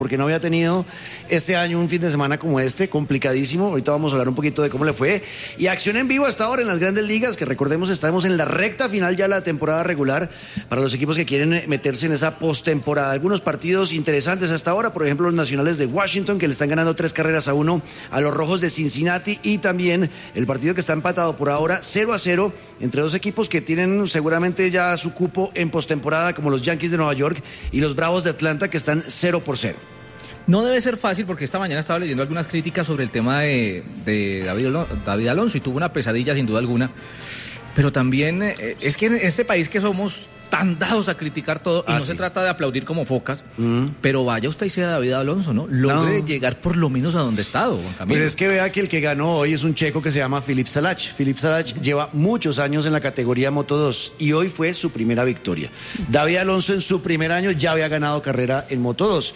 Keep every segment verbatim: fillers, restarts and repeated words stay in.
porque no había tenido este año un fin de semana como este, complicadísimo. Ahorita vamos a hablar un poquito de cómo le fue. Y acción en vivo hasta ahora en las grandes ligas, que recordemos estamos en la recta final ya de la temporada regular para los equipos que quieren meterse en esa postemporada. Algunos partidos interesantes hasta ahora, por ejemplo los Nacionales de Washington, que le están ganando tres carreras a uno a los Rojos de Cincinnati, y también el partido que está empatado por ahora cero a cero entre dos equipos que tienen seguramente ya su cupo en postemporada, como los Yankees de Nueva York y los Bravos de Atlanta, que están cero por cero. No debe ser fácil, porque esta mañana estaba leyendo algunas críticas sobre el tema de, de David, David Alonso, y tuvo una pesadilla sin duda alguna. Pero también eh, es que en este país que somos tan dados a criticar todo, y ah, no sí. se trata de aplaudir como focas, mm. pero vaya usted y sea David Alonso, ¿no? Logre no. llegar por lo menos a donde está, Juan Camilo. Pues es que vea que el que ganó hoy es un checo que se llama Filip Saláš. Filip Saláš lleva muchos años en la categoría Moto dos y hoy fue su primera victoria. David Alonso en su primer año ya había ganado carrera en Moto dos.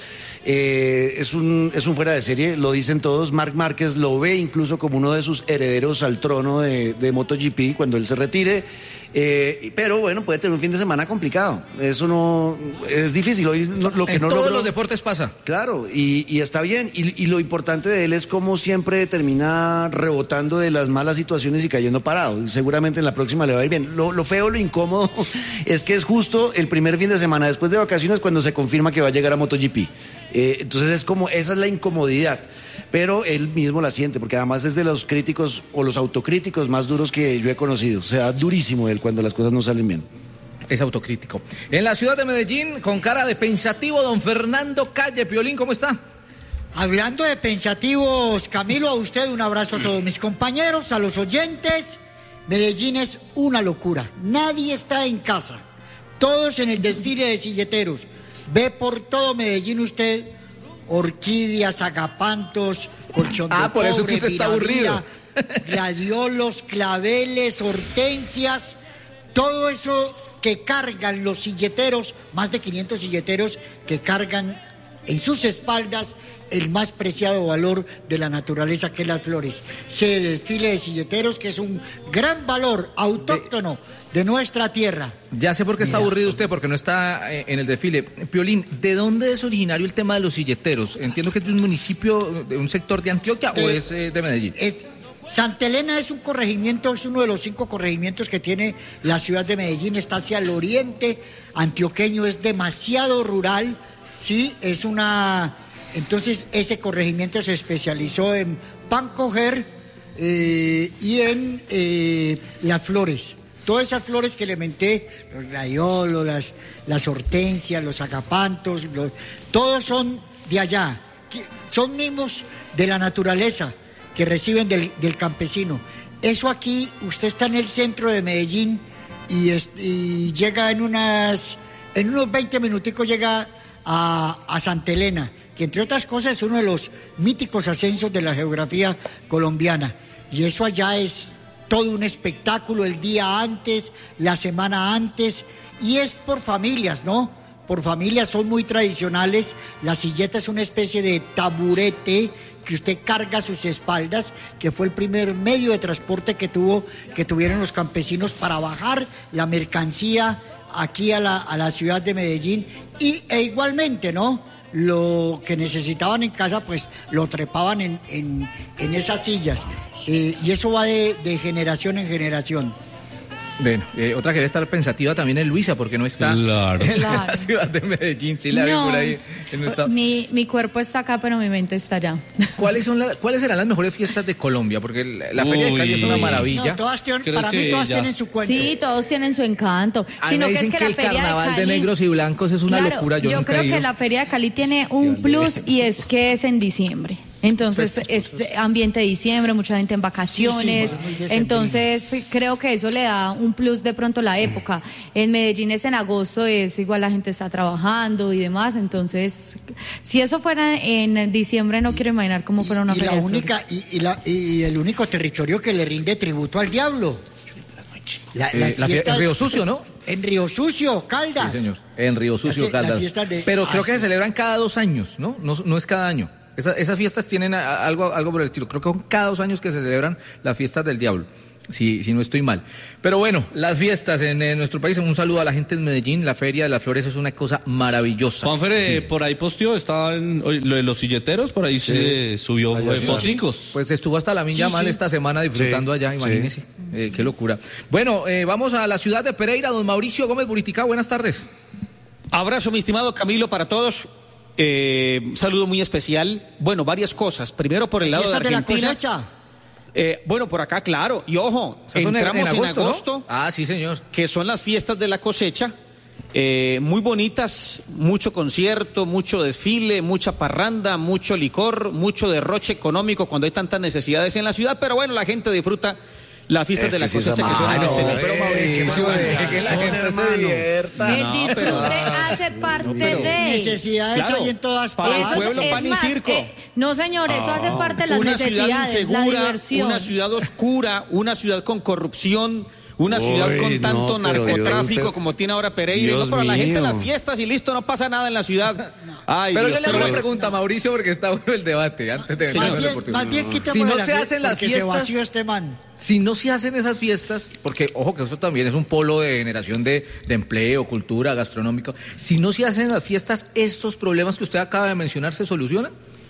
Eh, es un, es un fuera de serie, lo dicen todos. Marc Márquez lo ve incluso como uno de sus herederos al trono de, de MotoGP cuando él se retire. Eh, pero bueno, puede tener un fin de semana complicado. Eso no es difícil. Hoy no, lo que en no todos logró, los deportes pasa. Claro, y, y está bien. Y, y lo importante de él es cómo siempre termina rebotando de las malas situaciones y cayendo parado. Y seguramente en la próxima le va a ir bien. Lo, lo feo, lo incómodo es que es justo el primer fin de semana después de vacaciones cuando se confirma que va a llegar a MotoGP. Eh, entonces es como, esa es la incomodidad. Pero él mismo la siente, porque además es de los críticos o los autocríticos más duros que yo he conocido. O sea, durísimo él cuando las cosas no salen bien. Es autocrítico. En la ciudad de Medellín, con cara de pensativo, don Fernando Calle. Piolín, ¿cómo está? Hablando de pensativos, Camilo, a usted un abrazo a todos mis compañeros, a los oyentes. Medellín es una locura. Nadie está en casa. Todos en el desfile de silleteros. Ve por todo Medellín usted orquídeas, agapantos, colchón de Ah, por pobre, eso que usted está aburrido. Gladiolos, claveles, hortensias, todo eso que cargan los silleteros, más de quinientos silleteros que cargan en sus espaldas el más preciado valor de la naturaleza, que es las flores. Se desfile de silleteros, que es un gran valor autóctono de, de nuestra tierra. Ya sé por qué está Mira. aburrido usted, porque no está en el desfile. Piolín, ¿de dónde es originario el tema de los silleteros? Entiendo que es de un municipio, de un sector de Antioquia, eh, o es eh, de Medellín. Eh, Santa Elena es un corregimiento, es uno de los cinco corregimientos que tiene la ciudad de Medellín, está hacia el oriente antioqueño, es demasiado rural, sí, es una... Entonces ese corregimiento se especializó en pan coger eh, y en eh, las flores. Todas esas flores que elementé, los gladiolos, las, las hortensias, los agapantos, los, todos son de allá, son mimos de la naturaleza que reciben del, del campesino. Eso aquí, usted está en el centro de Medellín y, es, y llega en unas, en unos veinte minuticos llega a, a Santa Elena, que entre otras cosas es uno de los míticos ascensos de la geografía colombiana. Y eso allá es todo un espectáculo el día antes, la semana antes, y es por familias, ¿no? Por familias, son muy tradicionales. La silleta es una especie de taburete que usted carga a sus espaldas, que fue el primer medio de transporte que tuvo, que tuvieron los campesinos para bajar la mercancía aquí a la, a la ciudad de Medellín, y e igualmente, ¿no? Lo que necesitaban en casa, pues lo trepaban en, en, en esas sillas, eh, y eso va de, de generación en generación. Bueno, eh, otra que debe estar pensativa también es Luisa, porque no está claro. en claro. la ciudad de Medellín. Sí, la no, vi por ahí. No está. Mi, mi cuerpo está acá, pero mi mente está allá. ¿Cuáles son la, ¿Cuáles serán las mejores fiestas de Colombia? Porque la, la Feria de Cali es una maravilla. No, todas tienen, para mí todas ya. tienen su cuento. Sí, todos tienen su encanto. A Sino me que dicen es que, que la el Feria carnaval de, Cali, de negros y blancos es una claro, locura. Yo, yo creo que la Feria de Cali tiene un plus, y es que es en diciembre. Entonces pues, es pues, ambiente de diciembre, mucha gente en vacaciones, sí, sí, entonces creo que eso le da un plus de pronto la época. En Medellín es en agosto, es igual, la gente está trabajando y demás, entonces si eso fuera en diciembre no quiero imaginar cómo fuera una y feria. La única, y, y, la, y el único territorio que le rinde tributo al diablo. La, la eh, fiesta, en Río Sucio, ¿no? En Río Sucio, Caldas. Sí, señor, en Río Sucio, la, Caldas. La de, Pero creo ah, que sí. se celebran cada dos años, ¿no? No, no es cada año. Esa, esas fiestas tienen algo, algo por el estilo. Creo que son cada dos años que se celebran las fiestas del diablo. si, si no estoy mal. Pero bueno, las fiestas en, en nuestro país, un saludo a la gente en Medellín, la Feria de las Flores es una cosa maravillosa. Juanfer, por ahí posteó, estaba en oye, lo de los silleteros, por ahí sí. se subió eh, foticos. Pues estuvo hasta la Minya sí, Mal sí. esta semana disfrutando sí, allá, imagínese, sí. eh, qué locura. Bueno, eh, vamos a la ciudad de Pereira, don Mauricio Gómez Buriticá, buenas tardes. Abrazo, mi estimado Camilo, para todos. Eh, un saludo muy especial. Bueno, varias cosas. Primero por el lado de Argentina. De la cosecha? Eh, bueno, por acá, claro. Y ojo, o sea, entramos en agosto, en agosto ¿no? Ah, sí, señor. Que son las fiestas de la cosecha. Eh, muy bonitas, mucho concierto, mucho desfile, mucha parranda, mucho licor, mucho derroche económico cuando hay tantas necesidades en la ciudad. Pero bueno, la gente disfruta las fiestas este de la sí cosecha que son en este mes. Pero Mauricio, que, que la gente se divierta. El no, disfrute pero, hace parte no, pero, de necesidades claro, hay en todas partes. Para el pueblo, es, pan es más, y circo. Eh, no, señor, eso ah, hace parte de las una necesidades, ciudad insegura, la diversión. Una ciudad oscura, una ciudad con corrupción. Una Uy, ciudad con tanto no, narcotráfico Dios, como tiene ahora Pereira. Dios no para mío. la gente las fiestas y listo, no pasa nada en la ciudad. Ay, pero Dios, yo le hago una pregunta, Mauricio, porque está bueno el debate. Antes de más, bien, más bien si no se hacen las fiestas, se vació este man. Si no se hacen esas fiestas, porque ojo que eso también es un polo de generación de, de empleo, cultura, gastronómico. Si no se hacen las fiestas, estos problemas que usted acaba de mencionar se solucionan.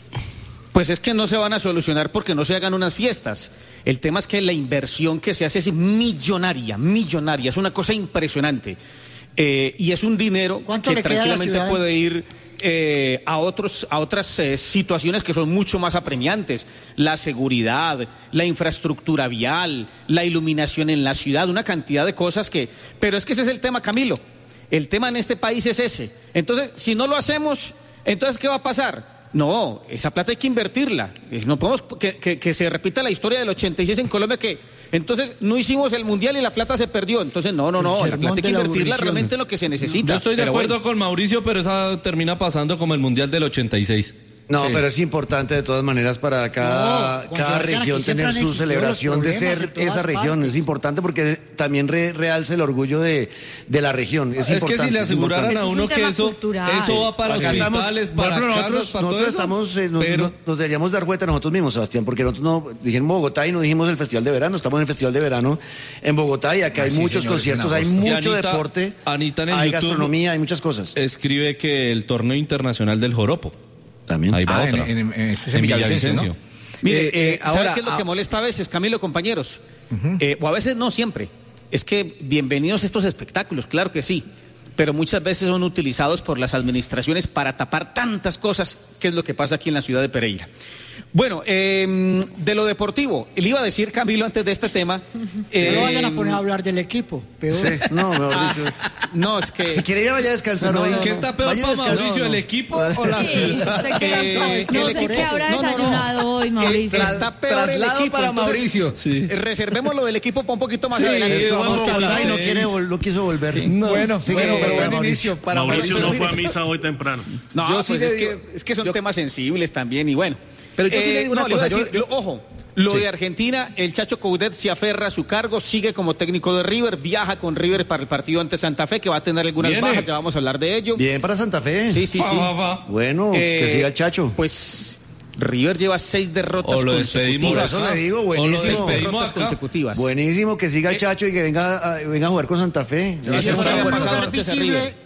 Pues es que no se van a solucionar porque no se hagan unas fiestas. El tema es que la inversión que se hace es millonaria, millonaria, es una cosa impresionante. Eh, y es un dinero que tranquilamente puede ir eh, a, otros, a otras eh, situaciones que son mucho más apremiantes. La seguridad, la infraestructura vial, la iluminación en la ciudad, una cantidad de cosas que... Pero es que ese es el tema, Camilo. El tema en este país es ese. Entonces, si no lo hacemos, entonces ¿qué va a pasar? No, esa plata hay que invertirla. No podemos que, que, que se repita la historia del ochenta y seis en Colombia, que entonces no hicimos el mundial y la plata se perdió. Entonces, no, no, no, la plata hay que invertirla realmente en lo que se necesita. Yo estoy de pero acuerdo bueno. con Mauricio, pero esa termina pasando como el mundial del ochenta y seis. No, sí. pero es importante de todas maneras para cada, no, cada región tener su celebración de ser esa región. Partes. Es importante porque también re, realza el orgullo de, de la región. Es, es que si le aseguraran a uno que eso, eso va para acá hospitales, estamos, para ejemplo, casas, nosotros, para nosotros todo estamos, eso. Eh, nos, pero... nos, nos deberíamos dar cuenta nosotros mismos, Sebastián, porque nosotros no dijimos Bogotá y no dijimos el Festival de Verano. Estamos en el Festival de Verano en Bogotá y acá Ay, hay sí, muchos señor, conciertos, hay mucho Anita, deporte, Anita en el hay YouTube gastronomía, hay muchas cosas. Escribe que el torneo internacional del joropo. También. Ahí va ah, otra. En, en, en, eso es en Villavicencio, Villavicencio. ¿no? Mire, eh, eh, ¿sabe ahora, qué es lo ah, que molesta a veces, Camilo, compañeros? Uh-huh. Eh, o a veces no siempre. Es que bienvenidos a estos espectáculos, claro que sí. Pero muchas veces son utilizados por las administraciones para tapar tantas cosas, que es lo que pasa aquí en la ciudad de Pereira. Bueno, eh, de lo deportivo, le iba a decir, Camilo, antes de este tema... Eh, no lo vayan a eh, poner a hablar del equipo, peor. Sí, no, mejor dicho. Ah, no, es que... Si quiere ir, vaya a descansar No, hoy. no, ¿Qué no. está peor Vaya para descansar. Mauricio, No, no. el equipo o la Sí, ciudad? sé que, Eh, no, que no le sé por qué eso. habrá No, no, no. desayunado hoy, Mauricio. Eh, está peor el Traslado equipo, para entonces, Mauricio. Sí. Reservemos lo del equipo para un poquito más Sí, adelante. sí, Vamos vamos a a Bogotá y no, seis. quiere, vol- no quiso volver. No. Bueno, Sí, bueno, que pero Bogotá, buen Mauricio. inicio para Mauricio Mauricio. no fue a misa hoy temprano. No, Yo pues sí es, le que, digo- es que son yo- temas sensibles también, y bueno. Pero yo sí le digo una no, le iba a cosa, decir, yo- lo- ojo, lo Sí. de Argentina, el Chacho Coudet se aferra a su cargo, sigue como técnico de River, viaja con River para el partido ante Santa Fe, que va a tener algunas Viene. bajas, ya vamos a hablar de ello. Bien para Santa Fe. Sí, sí, Va, sí. va, va. Bueno, que Eh, siga el Chacho. Pues River lleva seis derrotas O lo despedimos consecutivas. Eso le digo, O lo buenísimo. despedimos derrotas acá. consecutivas. Buenísimo, que siga el Chacho y que venga a, venga a jugar con Santa Fe. Sí, Ya sí, está está Sienten bien un pasado lugar antes a visible, River.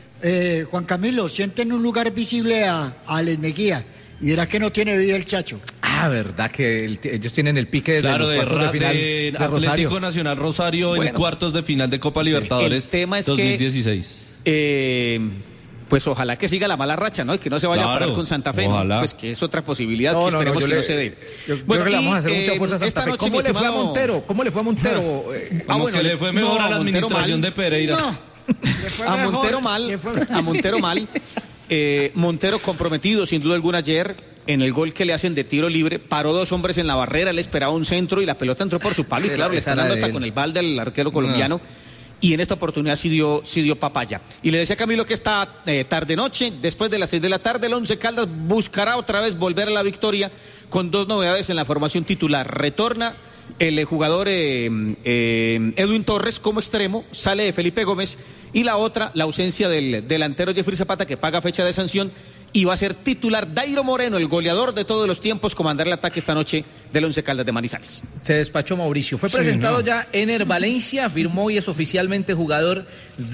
eh, Juan Camilo, sienten un lugar visible a, a Alex Mejía. Y verá que no tiene vida el Chacho. Ah, verdad que el- ellos tienen el pique de Claro, los de, cuartos de Ra- final de de Atlético Rosario. Nacional Rosario en Bueno. cuartos de final de Copa Libertadores El tema es que- dos mil dieciséis. Eh, pues ojalá que siga la mala racha, ¿no? Y que no se vaya Claro, a parar con Santa Fe, ¿no? ojalá. Pues que es otra posibilidad No, que no, no, esperemos yo que le- no se dé. Yo creo que le vamos a hacer y, mucha eh, fuerza a Santa esta Fe. noche, ¿Cómo mi le fue a estimado- Montero? ¿Cómo le fue a Montero? Eh, Como que le fue mejor no, a la a Montero administración mal. de Pereira. No, le fue A mejor, Montero le mal, fue- a Montero mal. Eh, Montero comprometido, sin duda alguna, ayer en el gol que le hacen de tiro libre, paró dos hombres en la barrera, le esperaba un centro y la pelota entró por su palo y Esa- claro, le esa están era dando de hasta él. con el balde al arquero colombiano. Y en esta oportunidad sí dio, sí dio papaya. Y le decía a Camilo que esta eh, tarde-noche, después de las seis de la tarde, el Once Caldas buscará otra vez volver a la victoria con dos novedades en la formación titular. Retorna el eh, jugador eh, eh, Edwin Torres como extremo, sale de Felipe Gómez, y la otra, la ausencia del delantero Jeffrey Zapata, que paga fecha de sanción, y va a ser titular Dairo Moreno, el goleador de todos los tiempos, comandar el ataque esta noche del Once Caldas de Manizales. Se despachó Mauricio. Fue Sí, presentado no. ya Ener Valencia, firmó y es oficialmente jugador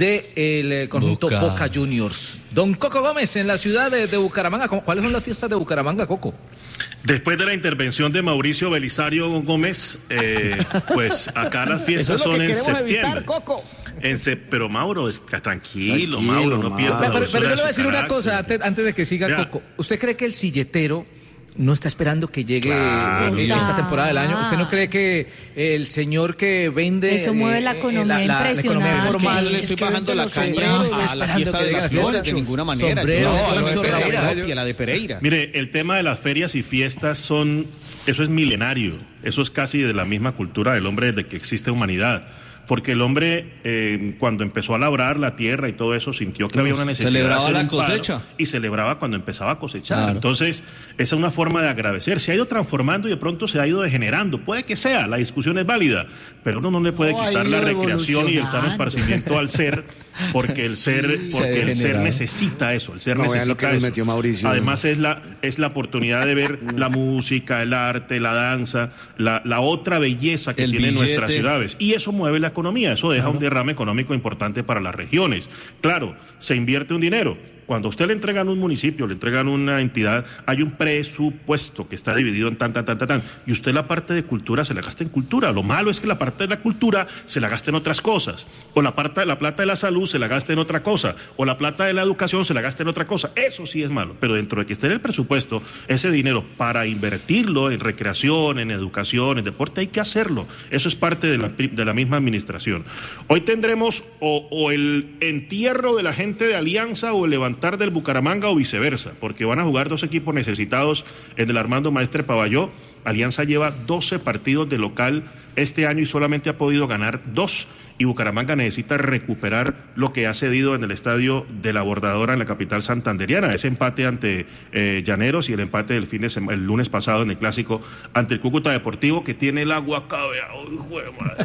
del conjunto Boca. Boca Juniors. Don Coco Gómez, en la ciudad de, de Bucaramanga. ¿Cuáles son las fiestas de Bucaramanga, Coco? Después de la intervención de Mauricio Belisario Gómez, eh, pues acá las fiestas Eso es lo son que en queremos septiembre. evitar, Coco. En se- pero Mauro, es, tranquilo, Tranquilo, Mauro, no Mauro. pierda Pero, la pero- pero yo le voy a decir dulzura una de su cosa carácter. antes, antes de que siga Ya. Coco. ¿Usted cree que el silletero no está esperando que llegue Claro. eh, esta temporada del año? ¿Usted no cree que el señor que vende... Eso mueve eh, la eh, economía la, la- la economía impresionante. informal? No le estoy Es que bajando vende la los caña sombreros, a la esperando fiesta que de lleguen las las flores fiestas. de ninguna manera. Sombreros, No, no, Alonso es la Raballo. propia, la de Pereira. Mire, el tema de las ferias y fiestas son, eso es milenario, eso es casi de la misma cultura del hombre desde que existe humanidad. Porque el hombre, eh, cuando empezó a labrar la tierra y todo eso, sintió que había una necesidad Celebraba de hacer la un paro, cosecha. y celebraba cuando empezaba a cosechar. Claro. Entonces, esa es una forma de agradecer. Se ha ido transformando y de pronto se ha ido degenerando. Puede que sea, la discusión es válida, pero uno no le puede No, ha quitar la ido recreación y el sano evolucionando. esparcimiento al ser, porque el ser, se porque el ser degenera. necesita eso, el ser No, vean necesita lo que nos eso. metió Mauricio. Además es la, es la oportunidad de ver la música, el arte, la danza, la, la otra belleza que El tienen billete. nuestras ciudades. Y eso mueve la economía, eso deja un derrame económico importante para las regiones. Claro, se invierte un dinero. Cuando a usted le entregan un municipio, le entregan una entidad, hay un presupuesto que está dividido en tan, tan, tan, tan, tan. Y usted la parte de cultura se la gasta en cultura. Lo malo es que la parte de la cultura se la gasta en otras cosas. O la, parte, la plata de la salud se la gasta en otra cosa. O la plata de la educación se la gasta en otra cosa. Eso sí es malo. Pero dentro de que esté en el presupuesto, ese dinero para invertirlo en recreación, en educación, en deporte, hay que hacerlo. Eso es parte de la, de la misma administración. Hoy tendremos o, o el entierro de la gente de Alianza o el levantar del Bucaramanga o viceversa, porque van a jugar dos equipos necesitados en el Armando Maestre Pavalló. Alianza lleva doce partidos de local este año y solamente ha podido ganar dos, y Bucaramanga necesita recuperar lo que ha cedido en el estadio de la Bordadora en la capital santanderiana, ese empate ante eh, Llaneros y el empate del fin de semana, el lunes pasado en el clásico ante el Cúcuta Deportivo, que tiene el agua acá, vea, uy, jue madre.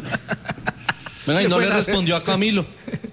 Venga, y no le pueden hacer? respondió a Camilo.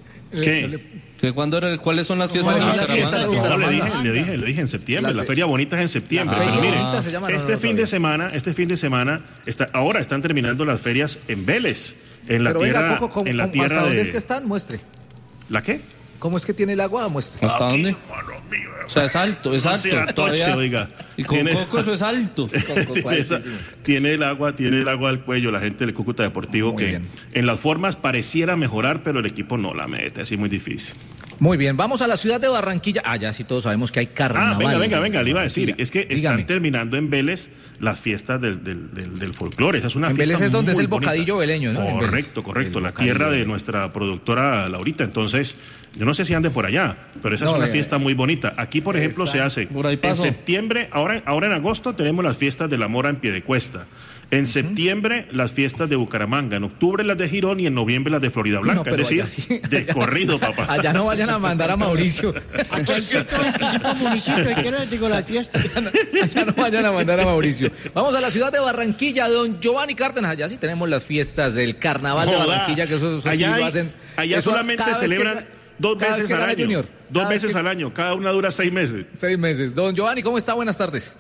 ¿Qué? Que cuando era- ¿Cuáles son las fiestas de son las Bucaramanga? fiestas de No, le Bucaramanga? dije, le dije, le dije en septiembre, La la, fe- feria bonita es en septiembre. La Pero feria mire, bonita se llama, no, este no fin sabía. de semana, este fin de semana, está, ahora están terminando las ferias en Vélez, en la Pero venga, tierra, Coco, ¿cómo- en la cómo- tierra ¿hasta dónde de, es que están? Muestre. ¿la qué? ¿Cómo es que tiene el agua? Muestre. ¿Hasta Aquí, dónde? hermano mío, O sea, es alto, es no alto. sea toche, todavía. oiga. Y con Tiene- Coco eso es alto. tiene, esa- tiene el agua, tiene el agua al cuello la gente del Cúcuta Deportivo, Muy que bien. en las formas pareciera mejorar, pero el equipo no la mete, así muy difícil. Muy bien, vamos a la ciudad de Barranquilla. Ah, ya sí todos sabemos que hay carnaval. Ah, venga, venga, venga, le iba a decir, Barranquilla. es que están Dígame. terminando en Vélez las fiestas del, del, del, del folclore. Esa es una En fiesta Vélez es donde es muy el bocadillo bonita. veleño, ¿no? En Vélez. Correcto, correcto, El la bocadillo tierra de veleño. nuestra productora Laurita. Entonces, yo no sé si ande por allá, pero esa No, es una eh, fiesta muy bonita. Aquí, por ejemplo, está- se hace por ahí en paso. septiembre, ahora, ahora en agosto tenemos las fiestas de la Mora en Piedecuesta. En septiembre, las fiestas de Bucaramanga. En octubre, las de Girón. Y en noviembre, las de Florida Blanca. No, pero es decir, allá sí- de allá- corrido, papá. Allá no vayan a mandar a Mauricio. Aquí hay ciento veinticinco municipios, ¿y qué les digo las fiestas? Allá no vayan a mandar a Mauricio. Vamos a la ciudad de Barranquilla, don Giovanni Cárdenas. Allá sí tenemos las fiestas del carnaval de Joda. Barranquilla, que eso, eso sí allá lo hay- hacen. allá eso solamente cada vez que celebran ga- dos cada vez veces que al gana año. Junior. Dos Cada vez veces que- al año. Cada una dura seis meses. Seis meses. Don Giovanni, ¿cómo está? Buenas tardes.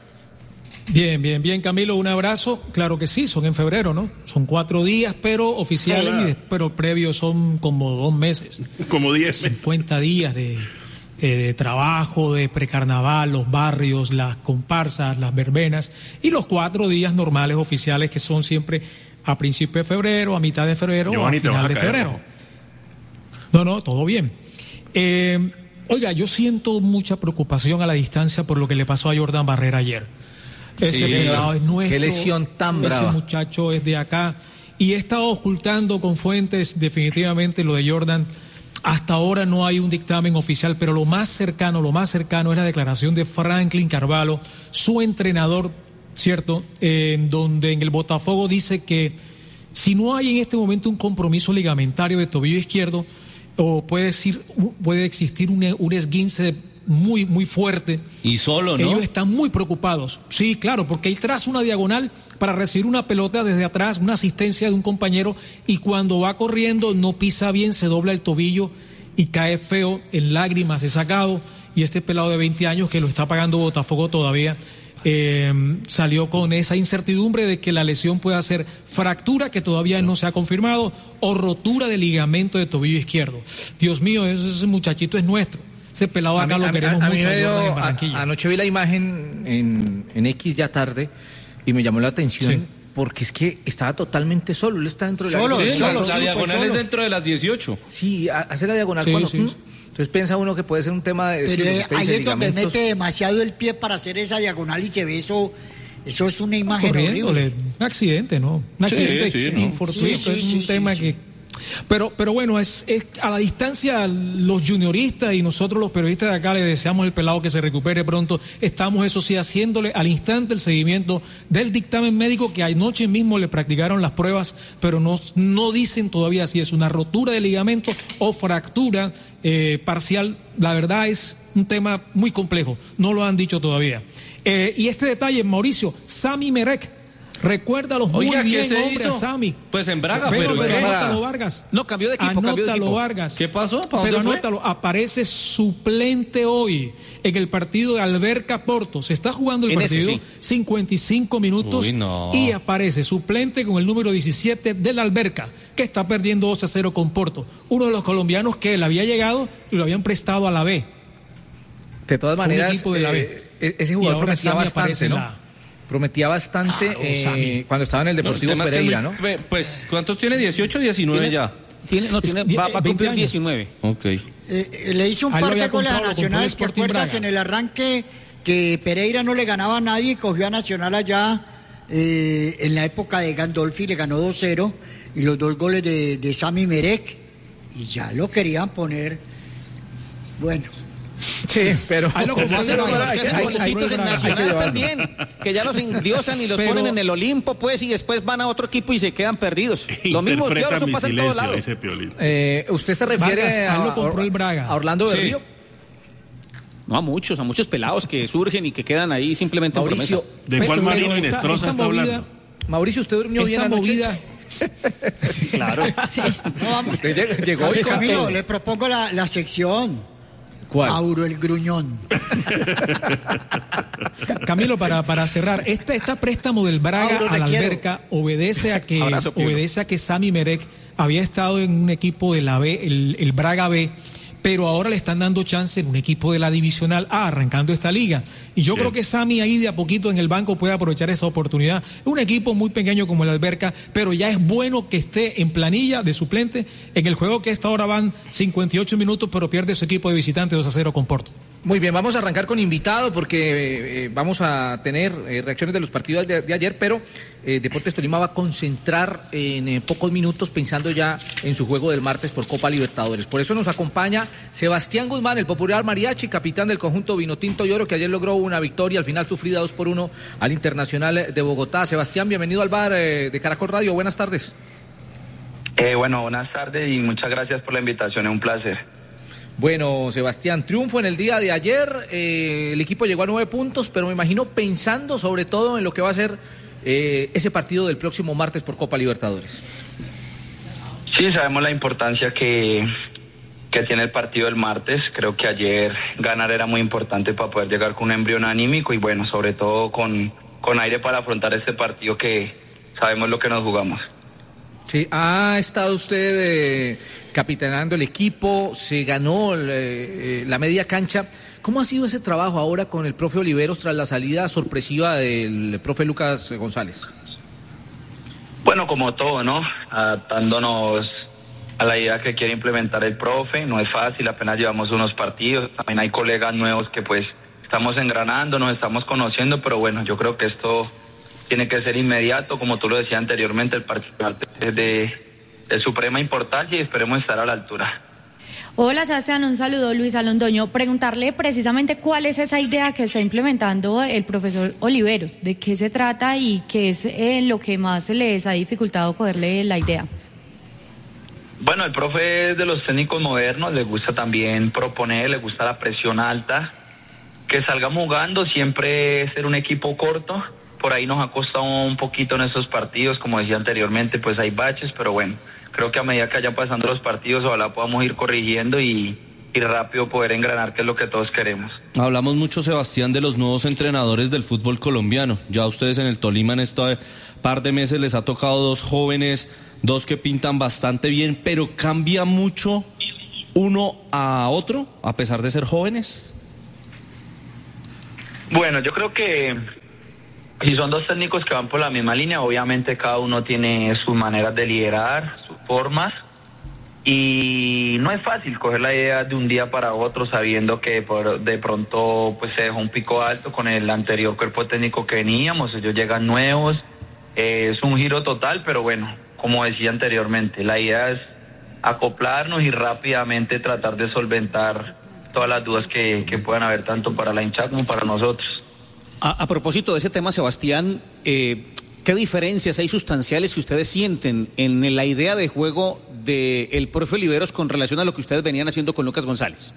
Bien, bien, bien, Camilo, un abrazo. Claro que sí, son en febrero, ¿no? Son cuatro días, pero oficiales, Hola. y de- pero previos son como dos meses. Como diez meses. cincuenta días de, eh, de trabajo, de precarnaval, los barrios, las comparsas, las verbenas, y los cuatro días normales oficiales que son siempre a principio de febrero, a mitad de febrero Giovanni, o te a vas final a de caer, febrero. ¿no? No, no, todo bien. Eh, oiga, yo siento mucha preocupación a la distancia por lo que le pasó a Jordan Barrera ayer. Ese Sí, pelado es nuestro. qué lesión tan ese brava. muchacho es de acá. Y he estado ocultando con fuentes definitivamente lo de Jordan. Hasta ahora no hay un dictamen oficial, pero lo más cercano, lo más cercano es la declaración de Franklin Carvalho, su entrenador, ¿cierto? Eh, en donde en el Botafogo dice que si no hay en este momento un compromiso ligamentario de tobillo izquierdo, o puede, decir, puede existir un, un esguince muy, muy fuerte. Y solo, ¿no? Ellos están muy preocupados. Sí, claro, porque él traza una diagonal para recibir una pelota desde atrás, una asistencia de un compañero, y cuando va corriendo no pisa bien, se dobla el tobillo y cae feo, en lágrimas, es sacado, y este pelado de veinte años que lo está pagando Botafogo todavía, eh, salió con esa incertidumbre de que la lesión pueda ser fractura, que todavía no se ha confirmado, o rotura de ligamento de tobillo izquierdo. Dios mío, ese, ese muchachito es nuestro. Ese pelado acá mí, lo queremos a, a, mucho. A dio, en Barranquilla. A, anoche vi la imagen en, en X ya tarde y me llamó la atención. Sí. Porque es que estaba totalmente solo, él está dentro de solo, la... Sí, solo, la, la diagonal solo. Es dentro de las dieciocho. Sí, hace la diagonal sí, cuando... Sí, sí. Entonces piensa uno que puede ser un tema de... Pero sí, eh, ahí es donde mete demasiado el pie para hacer esa diagonal y se ve eso... Eso es una imagen horrible. Un accidente, ¿no? Un accidente, sí, sí, ¿no? Infortuito, sí, sí, es un sí, tema sí, que... Pero, pero bueno, es, es a la distancia los junioristas y nosotros los periodistas de acá le deseamos al pelado que se recupere pronto. Estamos, eso sí, haciéndole al instante el seguimiento del dictamen médico que anoche mismo le practicaron las pruebas, pero no, no dicen todavía si es una rotura de ligamento o fractura eh, parcial. La verdad es un tema muy complejo, no lo han dicho todavía. Eh, y este detalle, Mauricio, Sami Merek, recuérdalo muy Oiga, bien, ¿qué se hombre, hizo? a Sami. Pues en Braga, pero, pero, pero ¿qué? anótalo, Vargas. No, cambió de equipo, Anótalo, cambió de equipo. Vargas. ¿Qué pasó? ¿Para pero dónde fue? anótalo, aparece suplente hoy en el partido de Alberca Porto. Se está jugando el en partido, ese, sí. cincuenta y cinco minutos. Uy, no. Y aparece suplente con el número diecisiete del Alberca, que está perdiendo dos a cero con Porto. Uno de los colombianos que le había llegado y lo habían prestado a la B. De todas maneras, de la B. Eh, ese jugador prometía Sami bastante, ¿no? La... Prometía bastante ah, eh, cuando estaba en el Deportivo no, Pereira, muy, ¿no? Pues, ¿cuántos tiene? ¿dieciocho o diecinueve ya? Tiene, no, tiene, va, va a cumplir diecinueve. Ok. Eh, eh, le hizo un par de goles a Nacional, ¿te acuerdas en el arranque que Pereira no le ganaba a nadie y cogió a Nacional allá eh, en la época de Gandolfi, le ganó dos cero y los dos goles de, de Sami Merek y ya lo querían poner, bueno... Sí, pero hay lo como hacen los que hacen golecitos en Nacional también, que ya los endiosan y los pero, ponen en el Olimpo, pues, y después van a otro equipo y se quedan perdidos. Lo mismo que ahora eso pasa en todos lados. Eh, ¿Usted se refiere Vargas, a, lo compró el Braga. a Orlando sí. Berrío? No, a muchos, a muchos pelados que surgen y que quedan ahí simplemente Mauricio, en promesa. ¿De cuál Marino Inestrosa está hablando? Mauricio, ¿usted durmió bien anoche? Movida. Sí, claro. Sí. No, vamos. Usted llegó hoy con Camilo, le propongo la, la sección. ¿Cuál? Mauro el Gruñón. Camilo, para, para cerrar, este, esta préstamo del Braga Mauro, a la quiero. Alberca obedece a que Abrazo, obedece a que Sami Merek había estado en un equipo de la B, el, el Braga B, pero ahora le están dando chance en un equipo de la Divisional A, arrancando esta liga. Y yo Bien. creo que Sami ahí de a poquito en el banco puede aprovechar esa oportunidad. Es un equipo muy pequeño como el Alberca, pero ya es bueno que esté en planilla de suplente en el juego que esta hora van cincuenta y ocho minutos, pero pierde su equipo de visitante dos a cero con Porto. Muy bien, vamos a arrancar con invitado porque eh, vamos a tener eh, reacciones de los partidos de, de ayer, pero eh, Deportes Tolima va a concentrar en eh, pocos minutos pensando ya en su juego del martes por Copa Libertadores. Por eso nos acompaña Sebastián Guzmán, el popular mariachi, capitán del conjunto Vinotinto y Oro, que ayer logró una victoria, al final sufrida dos por uno al Internacional de Bogotá. Sebastián, bienvenido al bar eh, de Caracol Radio, buenas tardes. Eh, bueno, buenas tardes y muchas gracias por la invitación, es un placer. Bueno, Sebastián, triunfo en el día de ayer, eh, el equipo llegó a nueve puntos, pero me imagino pensando sobre todo en lo que va a ser eh, ese partido del próximo martes por Copa Libertadores. Sí, sabemos la importancia que, que tiene el partido del martes, creo que ayer ganar era muy importante para poder llegar con un embrión anímico y bueno, sobre todo con, con aire para afrontar este partido que sabemos lo que nos jugamos. Sí, ha estado usted eh, capitaneando el equipo, se ganó eh, la media cancha. ¿Cómo ha sido ese trabajo ahora con el profe Oliveros tras la salida sorpresiva del profe Lucas González? Bueno, como todo, ¿no? Adaptándonos a la idea que quiere implementar el profe, no es fácil, apenas llevamos unos partidos, también hay colegas nuevos que pues estamos engranando, nos estamos conociendo, pero bueno, yo creo que esto tiene que ser inmediato, como tú lo decías anteriormente, el partido es de, de suprema importancia y esperemos estar a la altura. Hola Sebastián, un saludo, Luis Alondoño. Preguntarle precisamente cuál es esa idea que está implementando el profesor Oliveros, de qué se trata y qué es eh, lo que más les ha dificultado cogerle la idea. Bueno, el profe es de los técnicos modernos, le gusta también proponer, le gusta la presión alta, que salgamos jugando, siempre ser un equipo corto. Por ahí nos ha costado un poquito en estos partidos, como decía anteriormente, pues hay baches, pero bueno, creo que a medida que vayan pasando los partidos, ojalá podamos ir corrigiendo y, y rápido poder engranar, que es lo que todos queremos. Hablamos mucho, Sebastián, de los nuevos entrenadores del fútbol colombiano. Ya ustedes en el Tolima en este par de meses les ha tocado dos jóvenes, dos que pintan bastante bien, pero cambia mucho uno a otro, a pesar de ser jóvenes. Bueno, yo creo que si son dos técnicos que van por la misma línea, obviamente cada uno tiene sus maneras de liderar, sus formas, y no es fácil coger la idea de un día para otro sabiendo que por, de pronto pues se dejó un pico alto con el anterior cuerpo técnico que veníamos, ellos llegan nuevos, eh, es un giro total, pero bueno, como decía anteriormente, la idea es acoplarnos y rápidamente tratar de solventar todas las dudas que, que puedan haber tanto para la hinchada como para nosotros. A, a propósito de ese tema, Sebastián, eh, ¿qué diferencias hay sustanciales que ustedes sienten en la idea de juego del profe Oliveros con relación a lo que ustedes venían haciendo con Lucas González?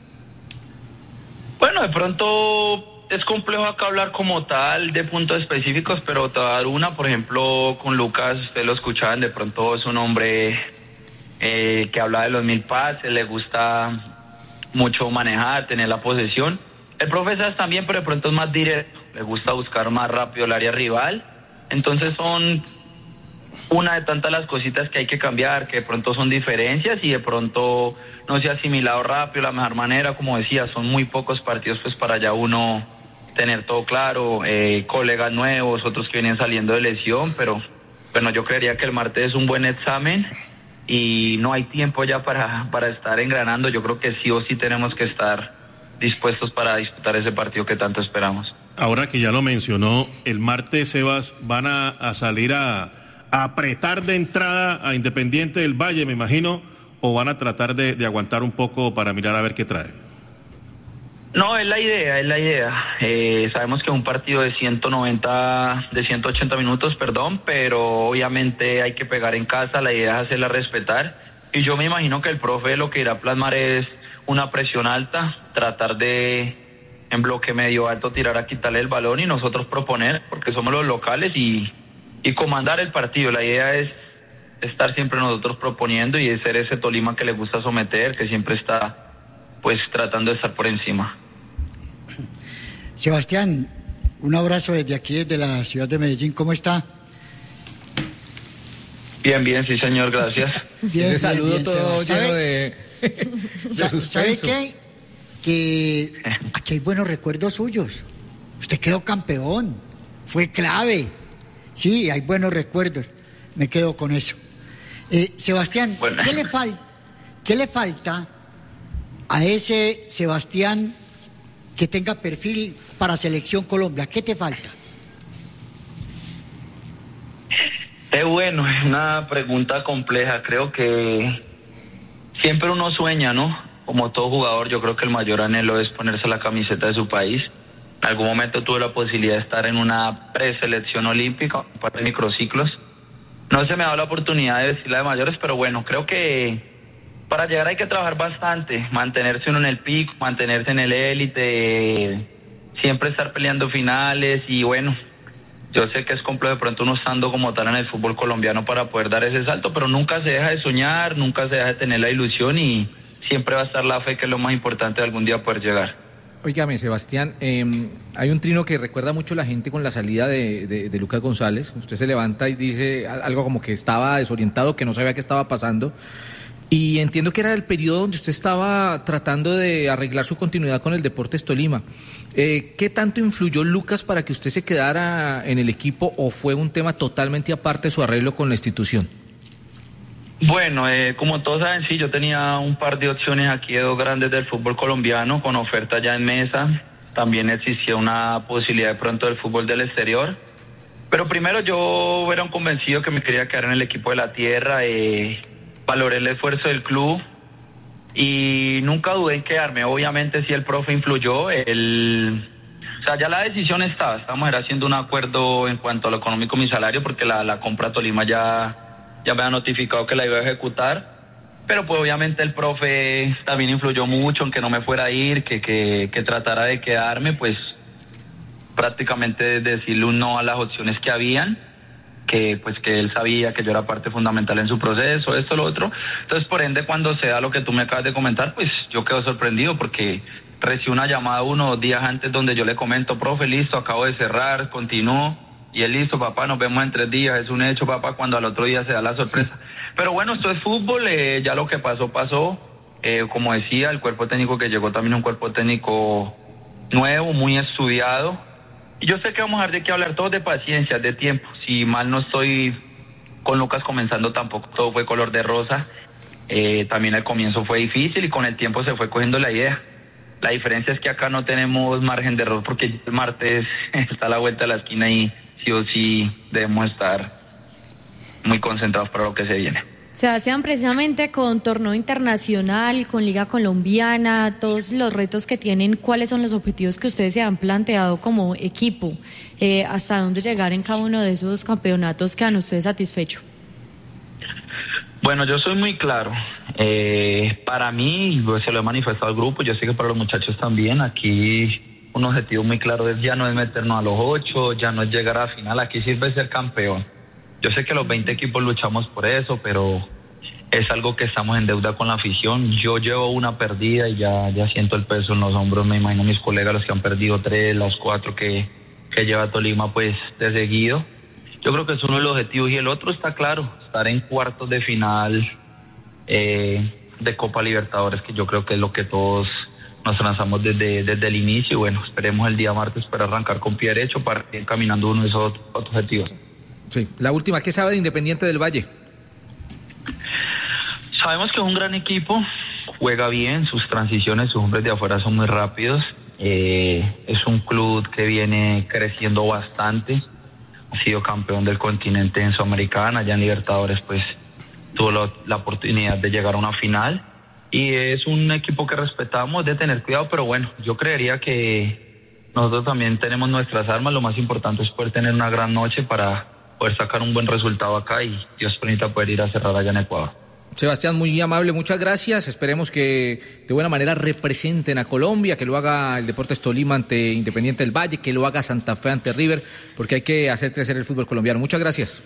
Bueno, de pronto es complejo acá hablar como tal de puntos específicos, pero te voy a dar una, por ejemplo, con Lucas, ustedes lo escuchaban, de pronto es un hombre eh, que habla de los mil pases, le gusta mucho manejar, tener la posesión. El profe Sass también, pero de pronto es más directo, le gusta buscar más rápido el área rival. Entonces son una de tantas las cositas que hay que cambiar, que de pronto son diferencias y de pronto no se ha asimilado rápido la mejor manera. Como decía, son muy pocos partidos pues para ya uno tener todo claro, eh, colegas nuevos, otros que vienen saliendo de lesión, pero bueno, yo creería que el martes es un buen examen y no hay tiempo ya para, para estar engranando. Yo creo que sí o sí tenemos que estar dispuestos para disputar ese partido que tanto esperamos. Ahora que ya lo mencionó, el martes, Sebas, van a, a salir a, a apretar de entrada a Independiente del Valle, me imagino, o van a tratar de, de aguantar un poco para mirar a ver qué trae. No, es la idea, es la idea. Eh, sabemos que es un partido de ciento noventa, de ciento ochenta minutos, perdón, pero obviamente hay que pegar en casa, la idea es hacerla respetar. Y yo me imagino que el profe lo que irá a plasmar es una presión alta, tratar de en bloque medio alto tirar a quitarle el balón y nosotros proponer, porque somos los locales, y, y comandar el partido. La idea es estar siempre nosotros proponiendo y ser ese Tolima que le gusta someter, que siempre está pues tratando de estar por encima. Sebastián, un abrazo desde aquí, desde la ciudad de Medellín, ¿cómo está? Bien, bien, sí señor, gracias. Bien, Ese saludo bien, bien, todo lleno de, de suspenso. ¿Sabe qué? Que aquí hay buenos recuerdos suyos. Usted quedó campeón, fue clave. Sí, hay buenos recuerdos. Me quedo con eso. Eh, Sebastián, bueno. ¿qué le falta? ¿Qué le falta a ese Sebastián que tenga perfil para Selección Colombia? ¿Qué te falta? Es bueno, es una pregunta compleja. Creo que siempre uno sueña, ¿no? Como todo jugador, yo creo que el mayor anhelo es ponerse la camiseta de su país. En algún momento tuve la posibilidad de estar en una preselección olímpica, un par de microciclos. No se me ha dado la oportunidad de decir la de mayores, pero bueno, creo que para llegar hay que trabajar bastante, mantenerse uno en el pico, mantenerse en el élite, siempre estar peleando finales y bueno, yo sé que es complejo de pronto uno estando como tal en el fútbol colombiano para poder dar ese salto, pero nunca se deja de soñar, nunca se deja de tener la ilusión y siempre va a estar la fe, que es lo más importante de algún día poder llegar. Óigame, Sebastián, eh, hay un trino que recuerda mucho a la gente con la salida de, de, de Lucas González. Usted se levanta y dice algo como que estaba desorientado, que no sabía qué estaba pasando. Y entiendo que era el periodo donde usted estaba tratando de arreglar su continuidad con el Deportes Tolima. Eh, ¿Qué tanto influyó Lucas para que usted se quedara en el equipo o fue un tema totalmente aparte de su arreglo con la institución? Bueno, eh, como todos saben, sí, yo tenía un par de opciones aquí de dos grandes del fútbol colombiano con oferta ya en mesa. También existía una posibilidad de pronto del fútbol del exterior. Pero primero yo era un convencido que me quería quedar en el equipo de la tierra. Eh, valoré el esfuerzo del club y nunca dudé en quedarme. Obviamente sí el profe influyó. El, o sea, ya la decisión estaba. Estábamos haciendo un acuerdo en cuanto a lo económico, mi salario, porque la, la compra a Tolima ya... ya me ha notificado que la iba a ejecutar, pero pues obviamente el profe también influyó mucho en que no me fuera a ir, que, que, que tratara de quedarme, pues prácticamente decirle un no a las opciones que habían, que pues que él sabía que yo era parte fundamental en su proceso, esto, lo otro. Entonces, por ende, cuando se da lo que tú me acabas de comentar, pues yo quedo sorprendido porque recibí una llamada unos días antes donde yo le comento, profe, listo, acabo de cerrar, continúo, y él, listo, papá, nos vemos en tres días, es un hecho, papá, cuando al otro día se da la sorpresa. Pero bueno, esto es fútbol, eh, ya lo que pasó, pasó. Eh, como decía, el cuerpo técnico que llegó también un cuerpo técnico nuevo, muy estudiado. Y yo sé que vamos a dar de qué hablar todos de paciencia, de tiempo. Si mal no estoy con Lucas comenzando, tampoco todo fue color de rosa. Eh, también el comienzo fue difícil y con el tiempo se fue cogiendo la idea. La diferencia es que acá no tenemos margen de error porque el martes está a la vuelta de la esquina y sí o sí debemos estar muy concentrados para lo que se viene. Sebastián, precisamente con torneo internacional, con Liga Colombiana, todos los retos que tienen, ¿cuáles son los objetivos que ustedes se han planteado como equipo? Eh, ¿Hasta dónde llegar en cada uno de esos campeonatos que han ustedes satisfecho? Bueno, yo soy muy claro. Eh, para mí, pues, se lo he manifestado al grupo, yo sé que para los muchachos también, aquí un objetivo muy claro es ya no es meternos a los ocho, ya no es llegar a la final, aquí sirve ser campeón. Yo sé que los veinte equipos luchamos por eso, pero es algo que estamos en deuda con la afición. Yo llevo una perdida y ya, ya siento el peso en los hombros. Me imagino mis colegas, los que han perdido tres, los cuatro que, que lleva Tolima, pues, de seguido. Yo creo que es uno de los objetivos. Y el otro está claro, estar en cuartos de final eh, de Copa Libertadores, que yo creo que es lo que todos nos lanzamos desde, desde el inicio. Bueno, esperemos el día martes para arrancar con pie derecho, para ir caminando uno de esos otros objetivos. Sí, la última, ¿qué sabe de Independiente del Valle? Sabemos que es un gran equipo, juega bien, sus transiciones, sus hombres de afuera son muy rápidos, eh, es un club que viene creciendo bastante, ha sido campeón del continente en Sudamericana, ya en Libertadores pues tuvo la, la oportunidad de llegar a una final y es un equipo que respetamos, de tener cuidado, pero bueno, yo creería que nosotros también tenemos nuestras armas, lo más importante es poder tener una gran noche para poder sacar un buen resultado acá y Dios permita poder ir a cerrar allá en Ecuador. Sebastián, muy amable, muchas gracias. Esperemos que de buena manera representen a Colombia, que lo haga el Deportes Tolima ante Independiente del Valle, que lo haga Santa Fe ante River, porque hay que hacer crecer el fútbol colombiano. Muchas gracias.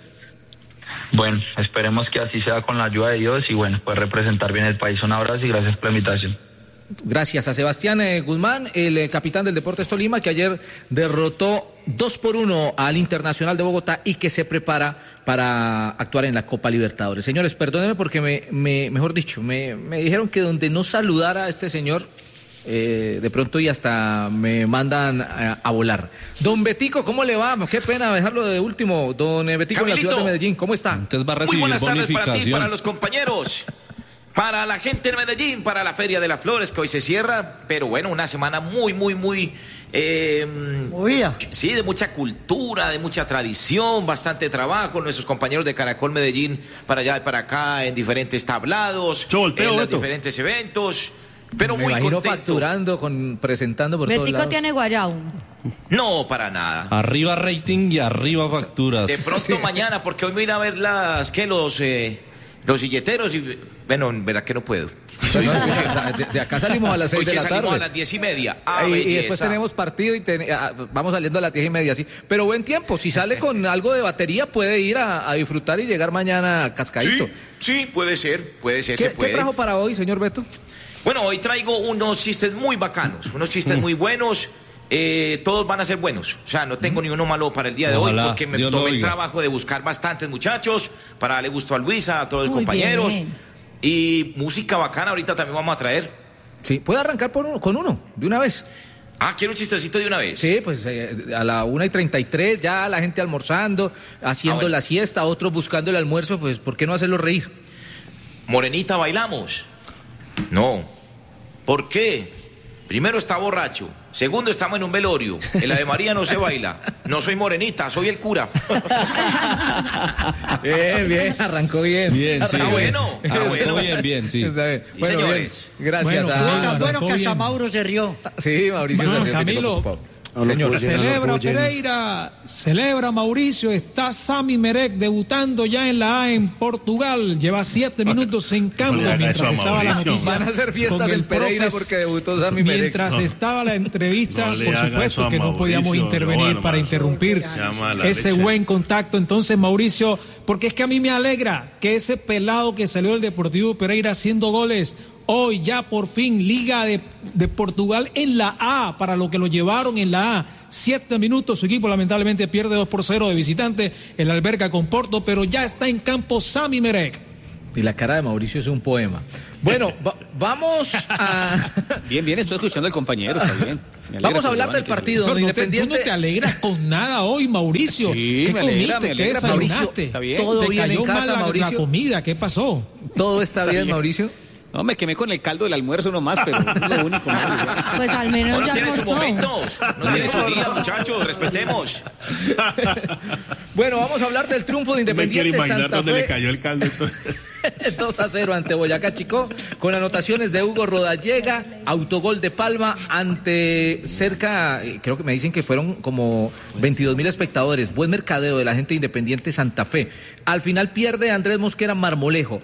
Bueno, esperemos que así sea con la ayuda de Dios y bueno, pues representar bien el país. Un abrazo y gracias por la invitación. Gracias a Sebastián eh, Guzmán, el eh, capitán del Deportes Tolima, que ayer derrotó dos por uno al Internacional de Bogotá y que se prepara para actuar en la Copa Libertadores. Señores, perdónenme porque me, me mejor dicho, me, me dijeron que donde no saludara a este señor, eh, de pronto y hasta me mandan a, a volar. Don Betico, ¿cómo le va? Qué pena dejarlo de último. Don eh, Betico, en la ciudad de Medellín, ¿cómo está? Entonces va a recibir Muy buenas tardes para ti, bonificación. para los compañeros. Para la gente de Medellín, para la Feria de las Flores, que hoy se cierra, pero bueno, una semana muy, muy, muy... Eh, Movida. Sí, de mucha cultura, de mucha tradición, bastante trabajo, nuestros compañeros de Caracol Medellín, para allá y para acá, en diferentes tablados, Volteo, en los Beto. diferentes eventos, pero Me muy imagino contento. facturando, con, presentando por todos Betico lados. tiene guayabo. No, para nada. Arriba rating y arriba facturas. De pronto Sí. mañana, porque hoy me voy a ir a ver las, que los... Eh, los silleteros y, bueno, en verdad que no puedo. No, no, sí, o sea, de, de acá salimos a las seis Hoy de que la salimos tarde. a las diez y media. Ah, y, y belleza. después tenemos partido y ten- ah, vamos saliendo a las diez y media, sí. Pero buen tiempo, si sale con algo de batería puede ir a, a disfrutar y llegar mañana cascadito. Sí, sí, puede ser, puede ser, ¿Qué, se qué puede. trajo para hoy, señor Beto? Bueno, hoy traigo unos chistes muy bacanos, unos chistes muy buenos. Eh, todos van a ser buenos. O sea, no tengo ni uno malo para el día de Ojalá, hoy porque me Dios lo tomé el oiga. trabajo de buscar bastantes muchachos para darle gusto a Luisa, a todos los Muy compañeros. bien. Y música bacana ahorita también vamos a traer. Sí, puede arrancar por uno, con uno, de una vez. Ah, quiero un chistecito de una vez. Sí, pues eh, a la una y treinta y tres, ya la gente almorzando, haciendo Ah, bueno. la siesta, otros buscando el almuerzo, pues ¿por qué no hacerlo reír? Morenita, bailamos. No. ¿Por qué? Primero está borracho. Segundo, estamos en un velorio. El Ave María no se baila. No soy morenita, soy el cura. Bien, bien, arrancó bien. Bien, sí. Está bueno, está Arrancó bueno. bien, bien, sí. Está bien. Sí, Bueno, señores. bien. Gracias Bueno, a... Fue Ah, tan bueno arrancó que hasta bien. Mauro se rió. Sí, Mauricio. Bueno, se rió, que Camilo, preocupado. No, Señor, no celebra no Pereira, celebra Mauricio, está Sami Merek debutando ya en la A en Portugal, lleva siete minutos en campo no mientras estaba la noticia. Van a hacer fiestas en Pereira profes, porque debutó Sami Merek. Mientras No. estaba la entrevista, No le por haga supuesto eso a que no Mauricio, podíamos intervenir bueno, para hermano. interrumpir Llama a la ese leche. buen contacto. Entonces, Mauricio, porque es que a mí me alegra que ese pelado que salió del Deportivo Pereira haciendo goles, hoy ya por fin Liga de, de Portugal en la A, para lo que lo llevaron en la A. Siete minutos, su equipo lamentablemente pierde dos por cero de visitante, el Alberca con Porto, pero ya está en campo Sami Merek. Y la cara de Mauricio es un poema. Bueno, va- vamos a... Bien, bien, estoy escuchando al compañero, está bien. Me alegra Vamos a que hablar lo del van a partido. Pero donde no te, tú no Independiente... te alegras con nada hoy, Mauricio. Sí, ¿Qué me alegra, comiste? me ¿Qué alegra, desayunaste? Mauricio. Está bien. Todo ¿Te bien cayó en casa, mal la, Mauricio? la comida? ¿Qué pasó? ¿Todo está bien, Mauricio? No, me quemé con el caldo del almuerzo nomás, pero es lo único malo. Pues al menos No, no ya tiene sus almorzó. momentos, no tiene sus días, muchachos, respetemos. Bueno, vamos a hablar del triunfo de No me quiero Independiente imaginar Santa dónde Fe. le cayó el caldo. Entonces. dos a cero ante Boyacá Chicó, con anotaciones de Hugo Rodallega, autogol de Palma ante cerca, eh, creo que me dicen que fueron como veintidós mil espectadores. Buen mercadeo de la gente de Independiente Santa Fe. Al final pierde Andrés Mosquera Marmolejo.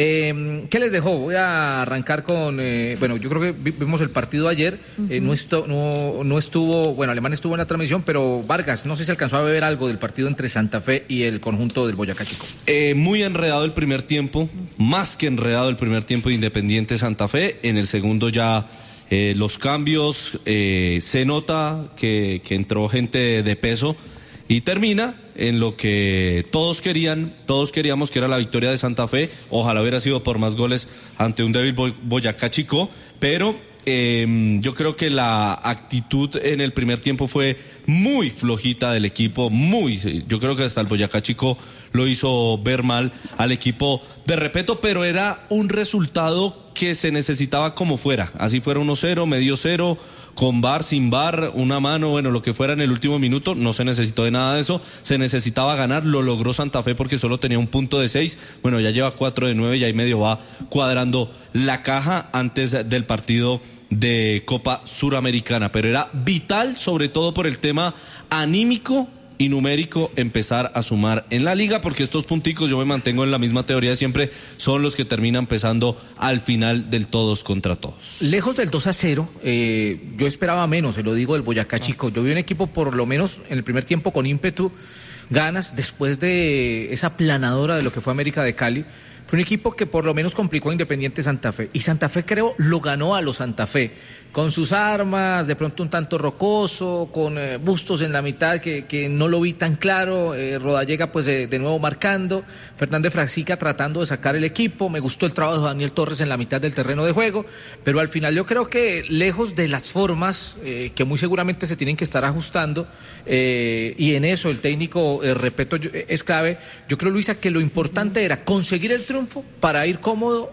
Eh, ¿Qué les dejó? Voy a arrancar con, eh, bueno, yo creo que vi- vimos el partido ayer, eh, no, esto, no, no estuvo, bueno, Alemán estuvo en la transmisión, pero Vargas, no sé si alcanzó a ver algo del partido entre Santa Fe y el conjunto del Boyacá Chicó. Eh, muy enredado el primer tiempo, más que enredado el primer tiempo de Independiente Santa Fe. En el segundo ya eh, los cambios, eh, se nota que, que entró gente de peso y termina en lo que todos querían, todos queríamos, que era la victoria de Santa Fe. Ojalá hubiera sido por más goles ante un débil Boy- Boyacá Chicó, pero eh, yo creo que la actitud en el primer tiempo fue muy flojita del equipo, muy, yo creo que hasta el Boyacá Chicó lo hizo ver mal al equipo de Repeto, pero era un resultado que se necesitaba como fuera, así fuera uno cero, medio cero, con bar, sin bar, una mano, bueno, lo que fuera en el último minuto, no se necesitó de nada de eso, se necesitaba ganar, lo logró Santa Fe porque solo tenía un punto de seis, bueno, ya lleva cuatro de nueve y ahí medio va cuadrando la caja antes del partido de Copa Suramericana, pero era vital, sobre todo por el tema anímico y numérico, empezar a sumar en la liga, porque estos punticos, yo me mantengo en la misma teoría de siempre, son los que terminan pesando al final del todos contra todos. Lejos del dos a cero, eh, yo esperaba menos, se lo digo, del Boyacá Chico. Yo vi un equipo por lo menos en el primer tiempo con ímpetu, ganas, después de esa planadora de lo que fue América de Cali. Fue un equipo que por lo menos complicó a Independiente Santa Fe. Y Santa Fe, creo, lo ganó a los Santa Fe. Con sus armas, de pronto un tanto rocoso, con eh, Bustos en la mitad que, que no lo vi tan claro. Eh, Rodallega, pues de, de nuevo marcando. Fernández Fraxica tratando de sacar el equipo. Me gustó el trabajo de Daniel Torres en la mitad del terreno de juego. Pero al final yo creo que lejos de las formas eh, que muy seguramente se tienen que estar ajustando, eh, y en eso el técnico, eh, repito, yo, es clave. Yo creo, Luisa, que lo importante era conseguir el triunfo para ir cómodo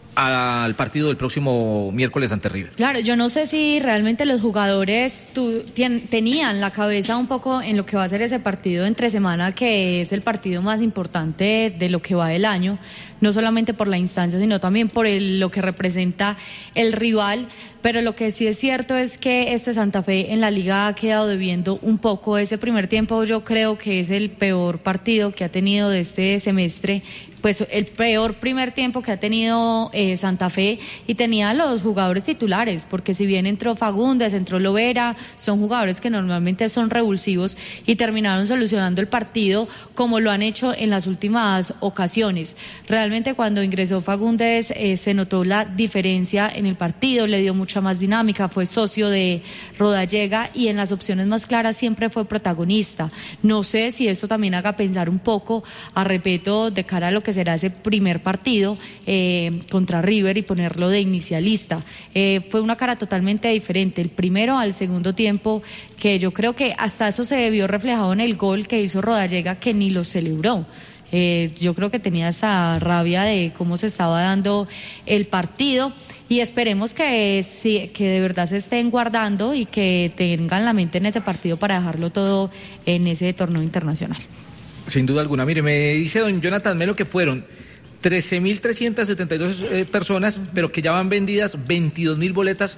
al partido del próximo miércoles ante River. Claro, yo no sé si realmente los jugadores tu, tien, tenían la cabeza un poco en lo que va a ser ese partido entre semana, que es el partido más importante de lo que va del año, no solamente por la instancia, sino también por el, lo que representa el rival. Pero lo que sí es cierto es que este Santa Fe en la liga ha quedado debiendo un poco. Ese primer tiempo yo creo que es el peor partido que ha tenido de este semestre, pues el peor primer tiempo que ha tenido eh, Santa Fe, y tenía los jugadores titulares, porque si bien entró Fagundes, entró Lovera, son jugadores que normalmente son revulsivos y terminaron solucionando el partido como lo han hecho en las últimas ocasiones. Realmente cuando ingresó Fagundes eh, se notó la diferencia en el partido, le dio mucha más dinámica, fue socio de Rodallega y en las opciones más claras siempre fue protagonista. No sé si esto también haga pensar un poco a Repeto de cara a lo que será ese primer partido eh, contra River y ponerlo de inicialista. Eh, fue una cara totalmente diferente, el primero al segundo tiempo, que yo creo que hasta eso se vio reflejado en el gol que hizo Rodallega, que ni lo celebró. Eh, yo creo que tenía esa rabia de cómo se estaba dando el partido. Y esperemos que, sí, que de verdad se estén guardando y que tengan la mente en ese partido para dejarlo todo en ese torneo internacional. Sin duda alguna. Mire, me dice don Jonathan Melo que fueron trece mil trescientas setenta y dos eh, personas, pero que ya van vendidas veintidós mil boletas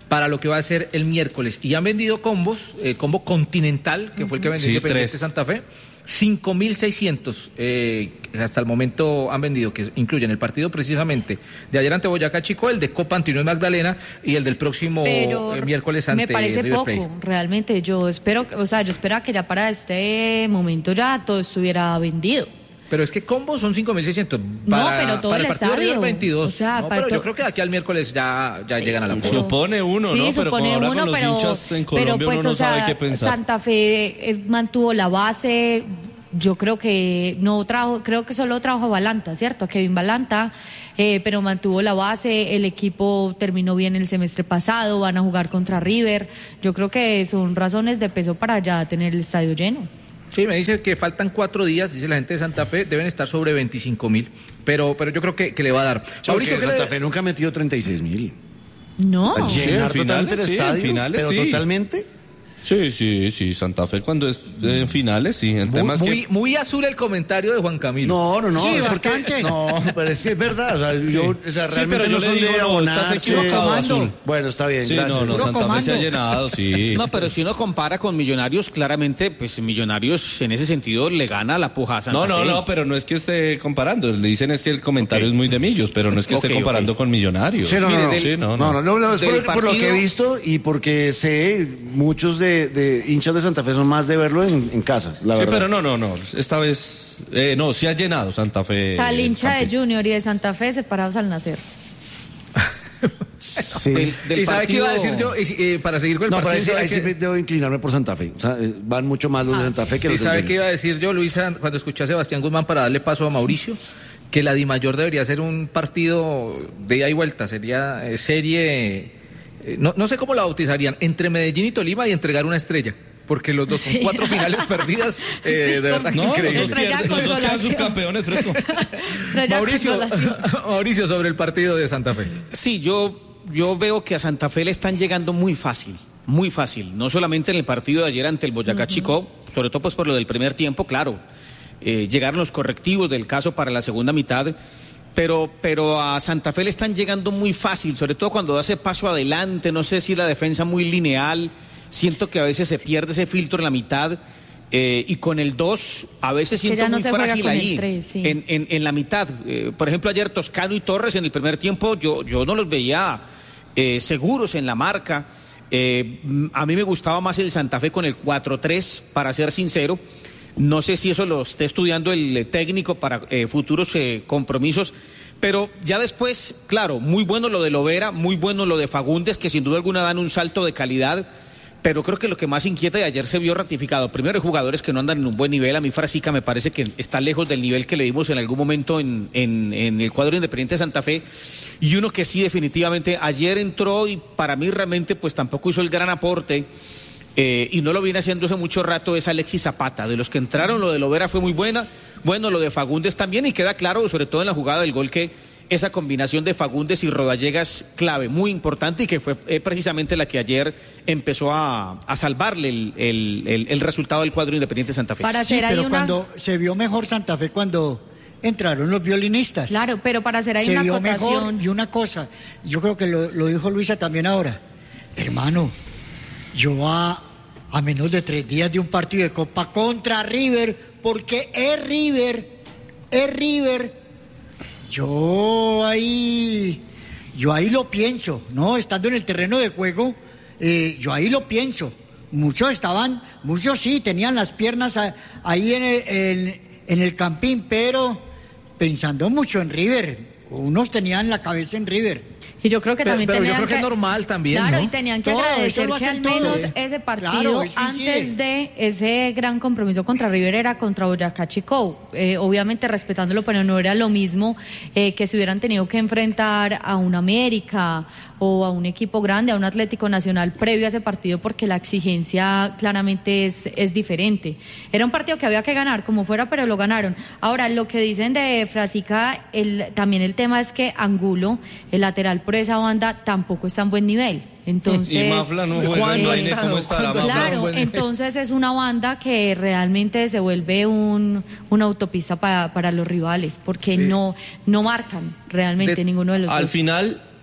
para lo que va a ser el miércoles. Y han vendido combos, eh, combo Continental, que fue el que vendió Sí, Independiente tres. Santa Fe, cinco mil seiscientos eh, hasta el momento han vendido, que incluyen el partido precisamente de ayer ante Boyacá Chico, el de Copa Antonio Magdalena y el del próximo Pero eh, miércoles ante me parece River poco, Plate. realmente. Yo espero, o sea, yo esperaba que ya para este momento ya todo estuviera vendido. Pero es que combos son cinco mil seiscientos. No, pero todo para el el partido de River estadio. veintidós. O sea, no, para pero yo to- creo que de aquí al miércoles ya, ya Sí, llegan a la pero- foto. Supone uno, sí, ¿no? Pero supone como ahora uno, con los pero, hinchas en pero Colombia pues, uno no o sea, sabe qué pensar. Santa Fe es- mantuvo la base. Yo creo que no trajo, creo que solo trajo a Balanta, ¿cierto? A Kevin Balanta, eh, pero mantuvo la base. El equipo terminó bien el semestre pasado, van a jugar contra River. Yo creo que son razones de peso para ya tener el estadio lleno. Sí, me dice que faltan cuatro días, dice la gente de Santa Fe, deben estar sobre veinticinco mil, pero, pero yo creo que, que le va a dar. Mauricio, ¿qué le- Santa Fe nunca ha metido treinta y seis mil. No. Sí, Llenar en finales, totalmente el sí, en estadio, finales, pero sí. totalmente. Sí, sí, sí, Santa Fe cuando es en finales, sí. El Muy, tema es muy, que... muy azul el comentario de Juan Camilo. No, no, no. Sí, es porque- bastante. no, pero es que es verdad. O sea, yo, o sea Sí, realmente pero yo no le son digo, de no, abonarse. estás equivocado, Comando. Azul. Bueno, está bien, Sí, gracias. no, no, Puro Santa Fe comando. se ha llenado, sí. No, pero si uno compara con Millonarios, claramente, pues Millonarios en ese sentido le gana la puja a Santa No, no, Fe. no, pero no es que esté comparando. Le dicen es que el comentario Ok. es muy de Millos, pero no es que esté Ok, comparando ok. con Millonarios. Sí, no, Mire, no, no. del- Sí, no, No, no, no, no, es Del por, por lo que he partido- visto y porque sé, muchos de, de hinchas de Santa Fe son más de verlo en, en casa, la Sí, verdad. pero no, no, no. Esta vez, eh, no, sí ha llenado Santa Fe. O sea, el hincha de Campi. Junior y de Santa Fe separados al nacer. Sí. Del, del ¿Y sabe qué iba a decir partido- yo? Y, eh, para seguir con el No, pero ahí, partido. sí- ¿sabe ahí sí qué- debo inclinarme por Santa Fe. O sea, eh, van mucho más los de Santa Fe que ¿Y los de sabe Junior. qué iba a decir yo, Luisa, cuando escuché a Sebastián Guzmán para darle paso a Mauricio? Que la Dimayor debería ser un partido de ida y vuelta, sería eh, serie, eh, no, no sé cómo la bautizarían, entre Medellín y Tolima y entregar una estrella. Porque los dos son Sí. cuatro finales perdidas, eh, Sí, de verdad que No, los dos, increíble. Estrella quedan, los dos quedan consolación. subcampeones, Fresco. Estrella Mauricio, consolación. Mauricio, sobre el partido de Santa Fe. Sí, yo, yo veo que a Santa Fe le están llegando muy fácil, muy fácil. No solamente en el partido de ayer ante el Boyacá Chico, sobre todo pues por lo del primer tiempo, claro. Eh, llegaron los correctivos del caso para la segunda mitad, pero, pero a Santa Fe le están llegando muy fácil, sobre todo cuando hace paso adelante, no sé si la defensa muy lineal, siento que a veces se pierde ese filtro en la mitad. Eh, y con el dos, a veces Que siento ya no muy se juega frágil con el ahí, tres, sí. en, en, en la mitad. Eh, por ejemplo, ayer Toscano y Torres en el primer tiempo, yo, yo no los veía eh, seguros en la marca. Eh, mm, a mí me gustaba más el Santa Fe con el cuatro tres, para ser sincero. No sé si eso lo esté estudiando el eh, técnico para eh, futuros eh, compromisos. Pero ya después, claro, muy bueno lo de Lovera, muy bueno lo de Fagundes, que sin duda alguna dan un salto de calidad. Pero creo que lo que más inquieta y ayer se vio ratificado, primero hay jugadores que no andan en un buen nivel. A mí Frasica me parece que está lejos del nivel que le vimos en algún momento en, en, en el cuadro Independiente de Santa Fe, y uno que sí definitivamente ayer entró y para mí realmente pues tampoco hizo el gran aporte, eh, y no lo viene haciendo hace mucho rato, es Alexis Zapata. De los que entraron, lo de Lovera fue muy buena, bueno, lo de Fagundes también, y queda claro, sobre todo en la jugada del gol, que esa combinación de Fagundes y Rodallegas clave, muy importante, y que fue eh, precisamente la que ayer empezó a, a salvarle el, el, el, el resultado del cuadro Independiente de Santa Fe. Para Sí, hacer ahí pero una... cuando se vio mejor Santa Fe cuando entraron los violinistas. Claro, pero para hacer ahí se una vio acotación... mejor. Y una cosa, yo creo que lo, lo dijo Luisa también ahora. Hermano, yo a, a menos de tres días de un partido de Copa contra River, porque es River, es River. Yo ahí, yo ahí lo pienso, ¿no? Estando en el terreno de juego, eh, yo ahí lo pienso. Muchos estaban, muchos sí, tenían las piernas a- ahí en el, en, en el campín, pero pensando mucho en River. Unos tenían la cabeza en River. Y yo creo que Pero- también pero yo tenían creo que es normal también, Claro, ¿no? y tenían que Todo, eso agradecer lo que hacen al todos. menos Sí. ese partido, Claro, eso incide. antes de ese gran compromiso contra River, era contra Boyacá Chico. Eh, obviamente respetándolo, pero no era lo mismo eh, que si hubieran tenido que enfrentar a un América o a un equipo grande, a un Atlético Nacional previo a ese partido, porque la exigencia claramente es, es diferente. Era un partido que había que ganar, como fuera, pero lo ganaron. Ahora, lo que dicen de Frasica, el, también el tema es que Angulo, el lateral por esa banda, tampoco está en buen nivel. Entonces, Y Mafla no juega, ¿cuándo ha imagine estado? cómo estará ¿Cuándo ha Mafla. estado? claro, buen nivel. entonces es una banda que realmente se vuelve un, una autopista para, para los rivales, porque no, no marcan realmente De- ninguno de los Al dos. final,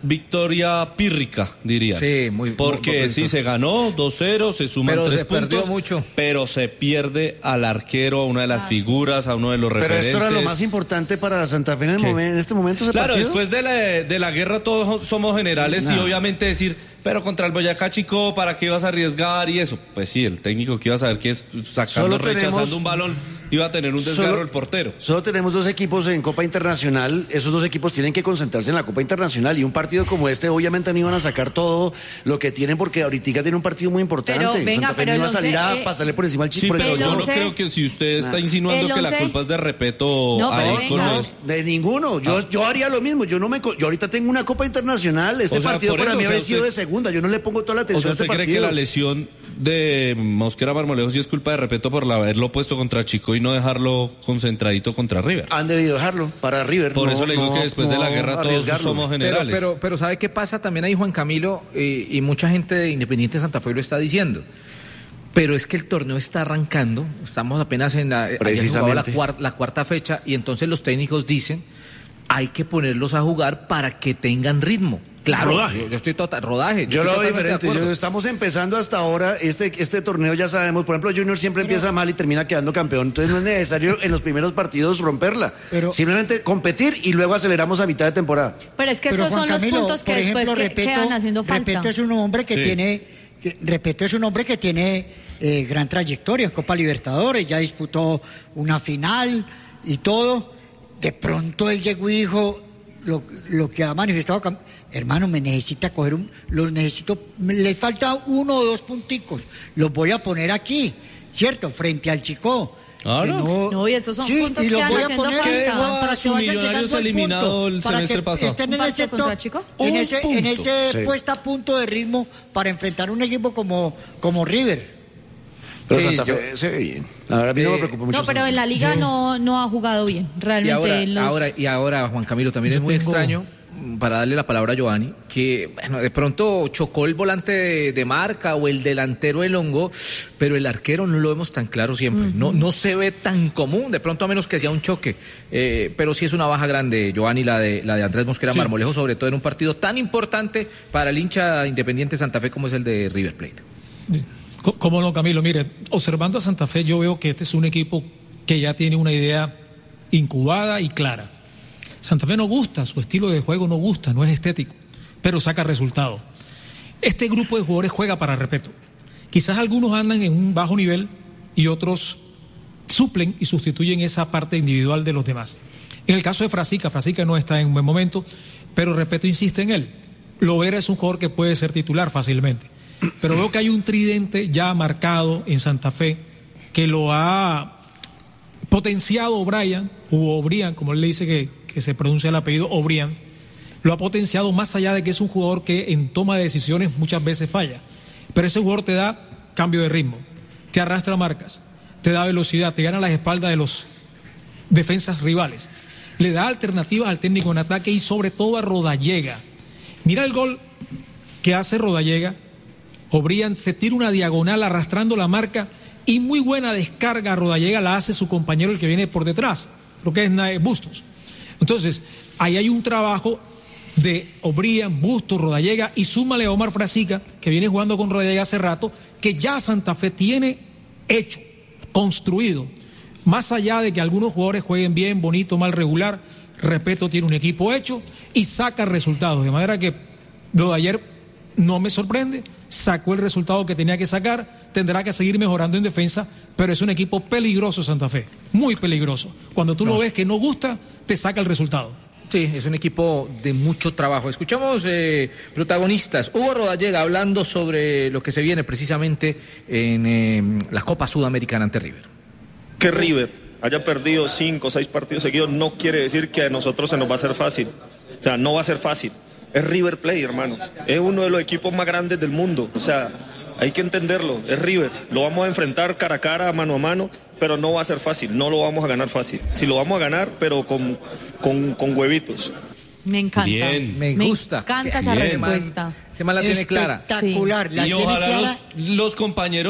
victoria pírrica, diría. Sí, muy Porque muy, sí, se ganó dos cero, se suman pero tres se puntos, perdió mucho. Pero se pierde al arquero, a una de las ah, figuras, a uno de los pero referentes. Pero esto era lo más importante para Santa Fe en, el momen, en este momento. ¿Ese claro, partido? después de la, de la guerra todos somos generales nah. y obviamente decir, pero contra el Boyacá Chico, ¿para qué ibas a arriesgar y eso? Pues sí, el técnico que iba a saber que es sacando, tenemos, rechazando un balón, iba a tener un desgarro solo, el portero. Solo tenemos dos equipos en Copa Internacional, esos dos equipos tienen que concentrarse en la Copa Internacional y un partido como este obviamente no iban a sacar todo lo que tienen porque ahorita tiene un partido muy importante. Pero, venga, Santa Fe no iba a salir eh, a pasarle por encima al Chico. Sí, pero el yo once, no creo que si usted está insinuando que la culpa es de Repeto no, ahí con no, los... de ninguno. Yo, ah. yo haría lo mismo. Yo no me, yo ahorita tengo una Copa Internacional. Este o sea, partido para eso, mí habría sido de segunda. Yo no le pongo toda la atención o sea, ¿usted a este cree partido. que la lesión de Mosquera Marmolejo sí es culpa de Repeto por haberlo puesto contra Chico y no dejarlo concentradito contra River? Han debido dejarlo para River. Por no, eso le digo no, que después no, de la guerra todos somos generales. Pero, pero, pero ¿sabe qué pasa? También ahí Juan Camilo y, y mucha gente de Independiente Santa Fe lo está diciendo. Pero es que el torneo está arrancando, estamos apenas en la, la, cuarta, la cuarta fecha y entonces los técnicos dicen hay que ponerlos a jugar para que tengan ritmo. Claro, rodaje. Yo, yo estoy total, rodaje. Yo, yo lo veo diferente, yo, estamos empezando hasta ahora, este, este torneo ya sabemos, por ejemplo Junior siempre pero, empieza mal y termina quedando campeón, entonces no es necesario en los primeros partidos romperla, pero, simplemente competir y luego aceleramos a mitad de temporada. Pero es que pero esos Juan son Camilo, los puntos que por ejemplo, después Repeto, quedan haciendo falta. Repeto es un hombre que sí. tiene, que, Repeto es un hombre que tiene eh, gran trayectoria en Copa Libertadores, ya disputó una final y todo, de pronto él llegó y dijo lo, lo que ha manifestado, hermano, me necesita coger un, los necesito, le falta uno o dos punticos, los voy a poner aquí, ¿cierto? Frente al Chico. Claro. No, no, y esos son sí, puntos y que los voy a poner para, para que vayan llegando al punto, el para que pasado. estén en ese, top, en ese, en ese sí. puesta a punto de ritmo para enfrentar un equipo como, como River. Pero sí, Santa Fe yo, se ve bien. Ahora a mí eh, no me preocupa mucho. No, pero en la liga yo, no, no ha jugado bien. Realmente. Y ahora, los... ahora, y ahora, Juan Camilo, también yo es muy tengo... extraño, para darle la palabra a Giovanni, que bueno, de pronto chocó el volante de, de marca o el delantero el hongo, pero el arquero no lo vemos tan claro siempre. Uh-huh. No, no se ve tan común, de pronto a menos que sea un choque. Eh, pero sí es una baja grande, Giovanni, la de, la de Andrés Mosquera sí. Marmolejo, sobre todo en un partido tan importante para el hincha Independiente Santa Fe como es el de River Plate. Sí. ¿Cómo no, Camilo? Mire, observando a Santa Fe, yo veo que este es un equipo que ya tiene una idea incubada y clara. Santa Fe no gusta, su estilo de juego no gusta, no es estético, pero saca resultados. Este grupo de jugadores juega para Repeto. Quizás algunos andan en un bajo nivel y otros suplen y sustituyen esa parte individual de los demás. En el caso de Frasica, Frasica no está en un buen momento, pero Repeto insiste en él. Lovera es un jugador que puede ser titular fácilmente. Pero veo que hay un tridente ya marcado en Santa Fe que lo ha potenciado O'Brien, o O'Brien, como él le dice que, que se pronuncia el apellido O'Brien, lo ha potenciado más allá de que es un jugador que en toma de decisiones muchas veces falla. Pero ese jugador te da cambio de ritmo, te arrastra marcas, te da velocidad, te gana las espaldas de los defensas rivales, le da alternativas al técnico en ataque y sobre todo a Rodallega. Mira el gol que hace Rodallega. O'Brien se tira una diagonal arrastrando la marca y muy buena descarga a Rodallega la hace su compañero el que viene por detrás, lo que es Bustos. Entonces, ahí hay un trabajo de O'Brien, Bustos, Rodallega y súmale a Omar Frasica, que viene jugando con Rodallega hace rato, que ya Santa Fe tiene hecho, construido. Más allá de que algunos jugadores jueguen bien, bonito, mal, regular, Repeto tiene un equipo hecho y saca resultados. De manera que lo de ayer no me sorprende. Sacó el resultado que tenía que sacar, tendrá que seguir mejorando en defensa, pero es un equipo peligroso Santa Fe, muy peligroso. Cuando tú no. lo ves que no gusta, te saca el resultado. Sí, es un equipo de mucho trabajo. Escuchamos eh, protagonistas. Hugo Rodallega hablando sobre lo que se viene precisamente en eh, la Copa Sudamericana ante River. Que River haya perdido cinco o seis partidos seguidos no quiere decir que a nosotros se nos va a hacer fácil. O sea, no va a ser fácil. Es River Plate, hermano. Es uno de los equipos más grandes del mundo. O sea, hay que entenderlo. Es River. Lo vamos a enfrentar cara a cara, mano a mano, pero no va a ser fácil. No lo vamos a ganar fácil. Sí lo vamos a ganar, pero con, con, con huevitos. Me encanta. Bien, me gusta. Me encanta esa bien. respuesta. Se man la tiene clara. Espectacular. Sí. La y tiene ojalá clara. Los, los compañeros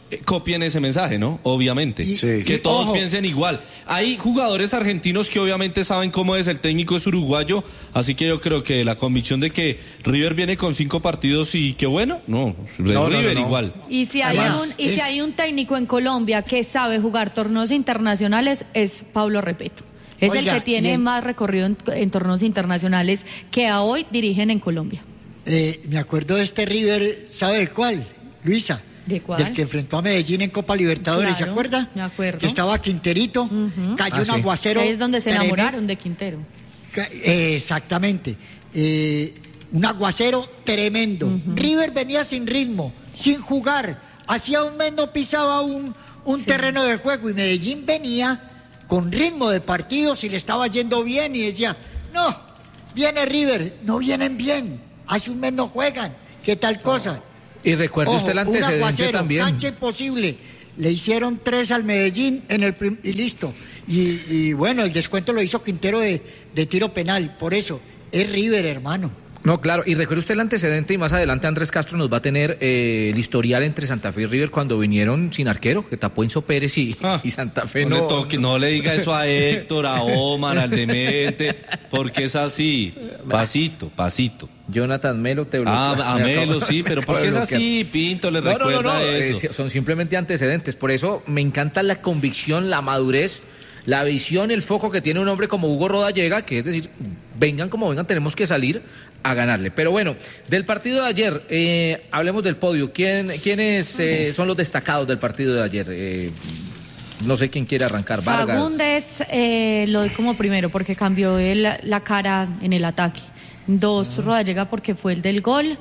eh, copien ese mensaje, ¿no? Obviamente. Y- Sí. Que y, todos ojo, piensen igual. Hay jugadores argentinos que obviamente saben cómo es, el técnico es uruguayo, así que yo creo que la convicción de que River viene con cinco partidos y que bueno, no, es no, River no, no. igual. Y si hay Además, un y es- si hay un técnico en Colombia que sabe jugar torneos internacionales es Pablo Repeto. Es Oiga, el que tiene y en- más recorrido en, en torneos internacionales que a hoy dirigen en Colombia. Eh, me acuerdo de este River, ¿sabe de cuál? Luisa. ¿De cuál? Del que enfrentó a Medellín en Copa Libertadores, ¿se Claro, acuerda? me acuerdo. Que estaba Quinterito, cayó Ah, un sí. aguacero. Ahí es donde se tremendo. enamoraron de Quintero. Ca- eh, Exactamente. Eh, un aguacero tremendo. River venía sin ritmo, sin jugar. Hacía un mes no pisaba un, un terreno de juego y Medellín venía con ritmo de partidos y le estaba yendo bien y decía, no, viene River, no vienen bien. Hace un mes no juegan. ¿Qué tal cosa? Y recuerde Ojo, usted el un antecedente aguacero, también. cancha imposible. Le hicieron tres al Medellín en el prim- y listo. Y, y bueno, el descuento lo hizo Quintero de, de tiro penal. Por eso, es River, hermano. No, claro, y recuerde usted el antecedente y más adelante Andrés Castro nos va a tener eh, el historial entre Santa Fe y River cuando vinieron sin arquero, que tapó Enzo Pérez y, Ah, y Santa Fe no, no. le toque, no le diga eso a Héctor, a Omar, al demente, porque es así, pasito, pasito. Jonathan Melo te Ah, bloquea. a Me Melo, acabo- sí, pero ¿por qué es bloquear. así, Pinto? Le No, no, recuerda no, no, eso. eh, son simplemente antecedentes. Por eso me encanta la convicción, la madurez, la visión, el foco que tiene un hombre como Hugo Rodallega, que es decir, vengan como vengan, tenemos que salir a ganarle. Pero bueno, del partido de ayer, eh, hablemos del podio. ¿Quién, ¿Quiénes eh, son los destacados del partido de ayer? Eh, no sé quién quiere arrancar. Vargas. Fagundes eh, lo doy como primero porque cambió el- la cara en el ataque. Dos, Rodallega porque fue el del gol.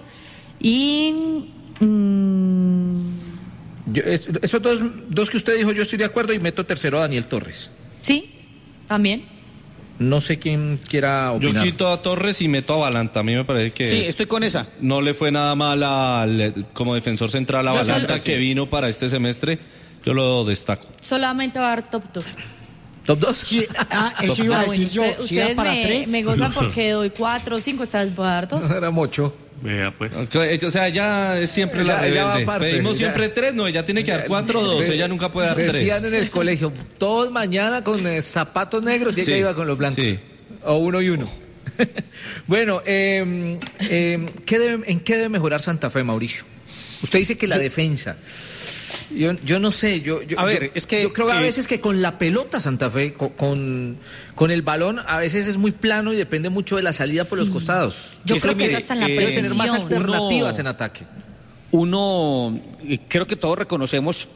Y mm, Yo- es- esos dos, dos que usted dijo, yo estoy de acuerdo y meto tercero a Daniel Torres. sí, también. No sé quién quiera Yo opinar. quito a Torres y meto a Balanta. A mí me parece que Sí, estoy con esa. no le fue nada mal al- como defensor central a Yo Balanta solo- que vino para este semestre. Yo lo destaco. Solamente va a dar top dos. ¿Top dos? Sí, ah, eso iba a Ah, bueno, decir yo. usted- Si era ustedes para me, tres. me gozan porque doy cuatro o cinco, esta vez voy a dar dos. Era mucho. Vea, pues. O sea, ella es siempre la Ya- ya va rebelde. aparte, Pedimos ya. siempre tres, no, ella tiene que dar cuatro o dos, ella nunca puede dar Decían tres. en el colegio, todos mañana con eh, zapatos negros y ella Sí, iba con los blancos. sí. O uno y uno. Bueno, eh, eh, ¿qué debe- ¿en qué debe mejorar Santa Fe, Mauricio? Usted dice que la defensa. Yo, yo no sé, yo, yo, A ver, yo- es que, yo creo que a eh, veces que con la pelota Santa Fe, con, con, con el balón, a veces es muy plano y depende mucho de la salida por los costados. Yo Sí, creo sí, que es mire, hasta en la eh, Debe tener más precisión. alternativas Uno- en ataque. Uno, eh, creo que todos reconocemos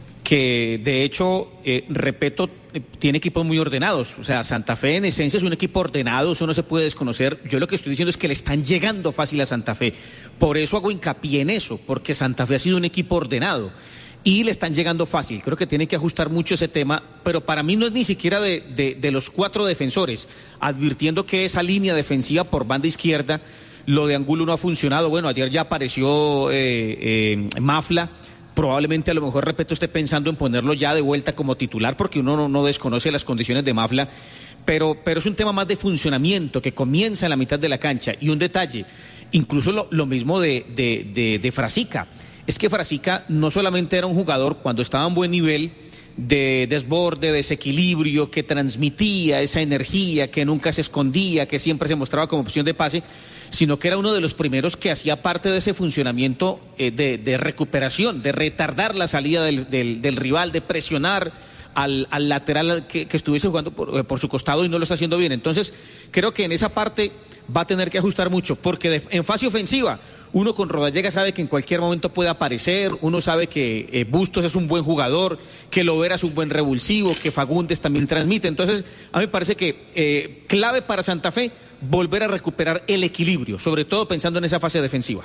que de hecho, eh, Repeto eh, tiene equipos muy ordenados. O sea, Santa Fe en esencia es un equipo ordenado, eso no se puede desconocer. Yo lo que estoy diciendo es que le están llegando fácil a Santa Fe. Por eso hago hincapié en eso, porque Santa Fe ha sido un equipo ordenado. Y le están llegando fácil. Creo que tiene que ajustar mucho ese tema, pero para mí no es ni siquiera de, de, de los cuatro defensores, advirtiendo que esa línea defensiva por banda izquierda, lo de Angulo no ha funcionado. Bueno, ayer ya apareció eh, eh, Mafla. Probablemente a lo mejor, repito, esté pensando en ponerlo ya de vuelta como titular, porque uno no, no desconoce las condiciones de Mafla, pero, pero es un tema más de funcionamiento que comienza en la mitad de la cancha. Y un detalle, incluso lo, lo mismo de, de, de, de Frasica, es que Frasica no solamente era un jugador cuando estaba en buen nivel de desborde, desequilibrio, que transmitía esa energía, que nunca se escondía, que siempre se mostraba como opción de pase, sino que era uno de los primeros que hacía parte de ese funcionamiento eh, de, de recuperación, de retardar la salida del, del, del rival, de presionar al, al lateral que, que estuviese jugando por, por su costado y no lo está haciendo bien. Entonces, creo que en esa parte va a tener que ajustar mucho, porque de, en fase ofensiva, uno con Rodallega sabe que en cualquier momento puede aparecer, uno sabe que eh, Bustos es un buen jugador, que Lovera es un buen revulsivo, que Fagundes también transmite. Entonces, a mí me parece que eh, clave para Santa Fe volver a recuperar el equilibrio, sobre todo pensando en esa fase defensiva.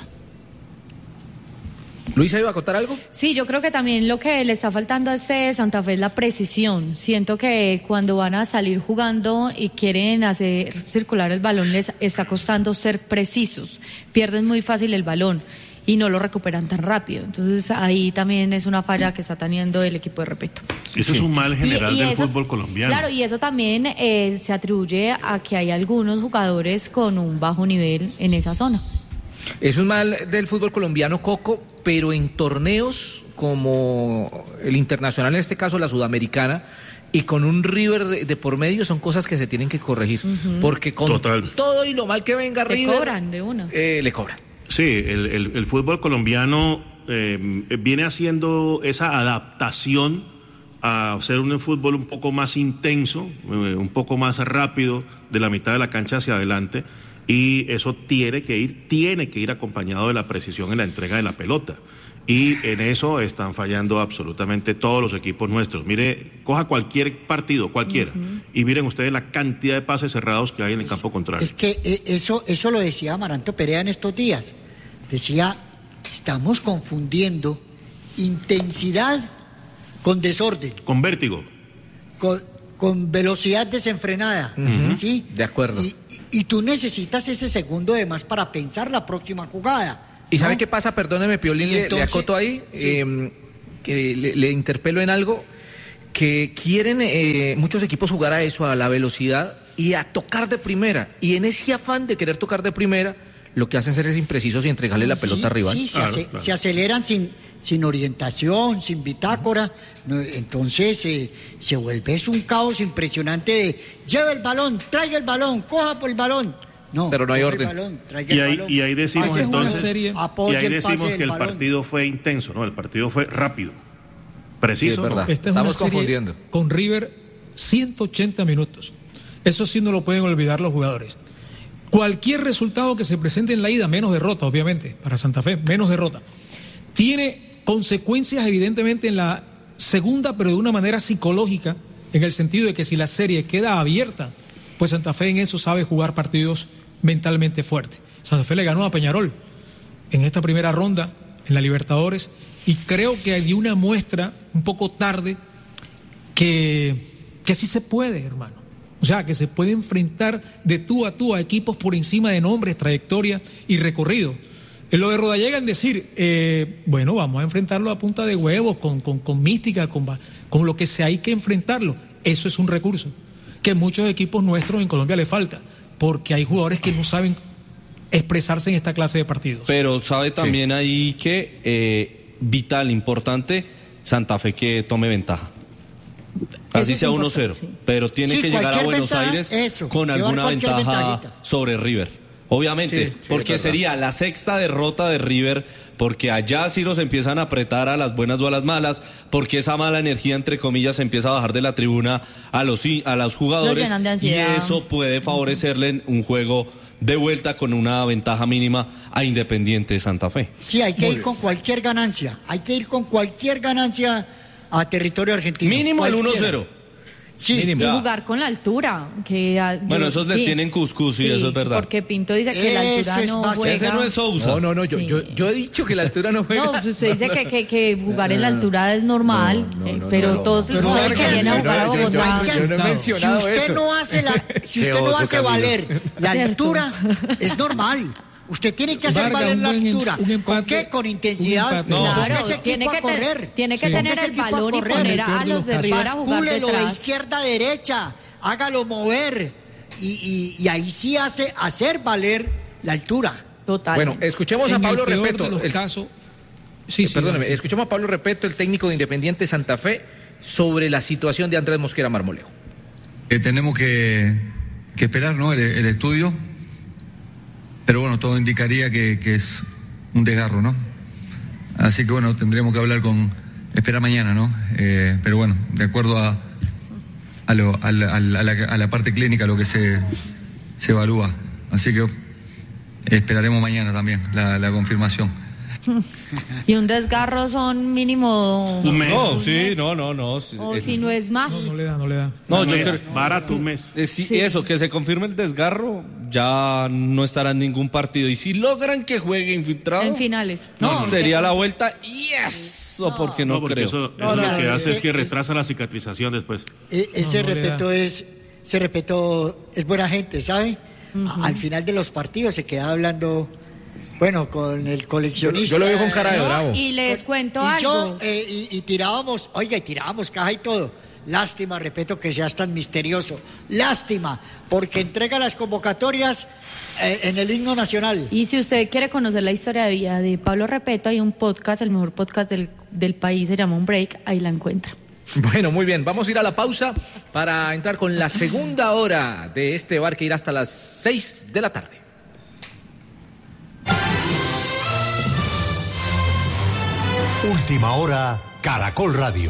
Luisa, ¿iba a contar algo? Sí, yo creo que también lo que le está faltando a este Santa Fe es la precisión. Siento que cuando van a salir jugando y quieren hacer circular el balón les está costando ser precisos. Pierden muy fácil el balón y no lo recuperan tan rápido. Entonces ahí también es una falla que está teniendo el equipo de Repeto. Eso es un mal general Y- y del eso- fútbol colombiano. Claro, y eso también eh, se atribuye a que hay algunos jugadores con un bajo nivel en esa zona. Es un mal del fútbol colombiano, Coco, pero en torneos como el Internacional, en este caso la Sudamericana, y con un River de, de por medio, son cosas que se tienen que corregir. Uh-huh. Porque con Total. todo y lo mal que venga le River... Le cobran de una. Eh, le cobran. Sí, el, el, el fútbol colombiano eh, viene haciendo esa adaptación a ser un fútbol un poco más intenso, eh, un poco más rápido, de la mitad de la cancha hacia adelante, y eso tiene que ir, tiene que ir acompañado de la precisión en la entrega de la pelota. Y en eso están fallando absolutamente todos los equipos nuestros. Mire, coja cualquier partido, cualquiera, uh-huh. y miren ustedes la cantidad de pases cerrados que hay en el es, campo contrario. Es que eso, eso lo decía Amaranto Perea en estos días. Decía, estamos confundiendo intensidad con desorden. Con vértigo. Con, con velocidad desenfrenada. Uh-huh. ¿Sí? De acuerdo. Y, y tú necesitas ese segundo de más para pensar la próxima jugada. ¿Y sabe ¿no? qué pasa? Perdóneme, Piolín, le, le acoto ahí, sí. eh, que le, le interpelo en algo, que quieren eh, muchos equipos jugar a eso, a la velocidad y a tocar de primera. Y en ese afán de querer tocar de primera, lo que hacen ser es imprecisos y entregarle la pelota sí, al rival. Sí, se, claro, ace- claro. se aceleran sin, sin orientación, sin bitácora. No, entonces eh, se vuelve es un caos impresionante de lleva el balón, traiga el balón, coja por el balón. No, pero no hay orden. Balón, y, ahí, y ahí decimos Pase entonces, serie, y ahí decimos que el balón. partido fue intenso, no, el partido fue rápido, preciso. Sí, es verdad. ¿no? Esta es Estamos una serie confundiendo. Con River, ciento ochenta minutos. Eso sí no lo pueden olvidar los jugadores. Cualquier resultado que se presente en la ida, menos derrota, obviamente, para Santa Fe, menos derrota, tiene consecuencias evidentemente en la segunda, pero de una manera psicológica, en el sentido de que si la serie queda abierta, pues Santa Fe en eso sabe jugar partidos mentalmente fuerte. Santa Fe le ganó a Peñarol en esta primera ronda en la Libertadores y creo que hay una muestra un poco tarde que, que sí se puede, hermano. O sea, que se puede enfrentar de tú a tú a equipos por encima de nombres, trayectoria y recorrido. En lo de Rodallega en decir, eh, bueno, vamos a enfrentarlo a punta de huevos, con, con, con mística, con, con lo que sea, hay que enfrentarlo. Eso es un recurso que muchos equipos nuestros en Colombia le falta, porque hay jugadores que no saben expresarse en esta clase de partidos. Pero sabe también sí. ahí que eh, vital, importante, Santa Fe que tome ventaja. Así sea uno cero, sí. pero tiene sí, que llegar a Buenos ventaja, Aires eso, con alguna ventaja ventajita. sobre River. Obviamente, sí, sí, porque sería la sexta derrota de River, porque allá sí los empiezan a apretar a las buenas o a las malas, porque esa mala energía, entre comillas, se empieza a bajar de la tribuna a los, a los jugadores, los y eso puede favorecerle en un juego de vuelta con una ventaja mínima a Independiente de Santa Fe. Sí, hay que Muy ir bien. con cualquier ganancia, hay que ir con cualquier ganancia a territorio argentino. Mínimo cualquiera. el uno cero. Sí, y jugar con la altura. Que, bueno, yo, esos les sí, tienen cuscús y sí, eso es verdad. Porque Pinto dice que la altura no juega. Ese no es Sousa. No, no, no, yo, sí. yo, yo he dicho que la altura no juega. No, pues usted dice que, que, que jugar en la altura es normal, no, no, no, pero no, no, todos no, los no, jugadores no, que vienen a jugar a yo- yo- Bogotá. yo- yo no he mencionado si usted eso. no hace la, si Qué usted no oso, hace Camilo. valer la Cierto. altura, es normal. Usted tiene que hacer Vargas, valer un la buen em- altura. un empate, ¿Con qué? Con intensidad. un empate. No, Claro, ponga ese tiene equipo que, a correr. ten- tiene que Sí. tener Ponga ese el equipo a balón y correr. poner En el a, peor a de los los de casos. River a jugar Bascúlelo de detrás. izquierda a derecha. Hágalo mover. Y, y, y ahí sí hace hacer valer la altura. Total. Bueno, escuchemos a En Pablo el peor Repeto. de los el- casos, sí, sí, Perdóneme, dale. escuchemos a Pablo Repeto, el técnico de Independiente Santa Fe, sobre la situación de Andrés Mosquera Marmolejo. Eh, tenemos que, que esperar, ¿no? El, el estudio, pero bueno, todo indicaría que, que es un desgarro, ¿no? Así que bueno, tendremos que hablar con, esperar mañana, ¿no? Eh, pero bueno, de acuerdo a, a, lo, a, la, a, la, a la parte clínica, lo que se, se evalúa. Así que esperaremos mañana también la, la confirmación. Y un desgarro son mínimo Un mes. No, un sí, mes. no, no, no. sí, O es- si no es más. No, no le da, no le da. No, Un yo mes, creo- barato un mes. Eh, sí, Sí. Eso, que se confirme el desgarro, ya no estará en ningún partido. Y si logran que juegue infiltrado, En finales. No, No, no, sería la vuelta. Y eso, porque no, No, porque creo. eso, eso No, lo no, que hace ese- es que retrasa la cicatrización después. E- ese no le respeto da. es, ese respeto es buena gente, ¿sabe? A- Al final de los partidos se queda hablando, bueno, con el coleccionista. Yo lo veo con cara de No, bravo. y les cuento y algo. yo, eh, y, y tirábamos, oiga, y tirábamos caja y todo. Lástima, respeto que seas tan misterioso. Lástima, porque entrega las convocatorias eh, en el himno nacional. Y si usted quiere conocer la historia de vida de Pablo Repeto, hay un podcast, el mejor podcast del del país se llama un break, ahí la encuentra. Bueno, muy bien, vamos a ir a la pausa para entrar con la segunda hora de este bar que irá hasta las seis de la tarde. Última hora, Caracol Radio.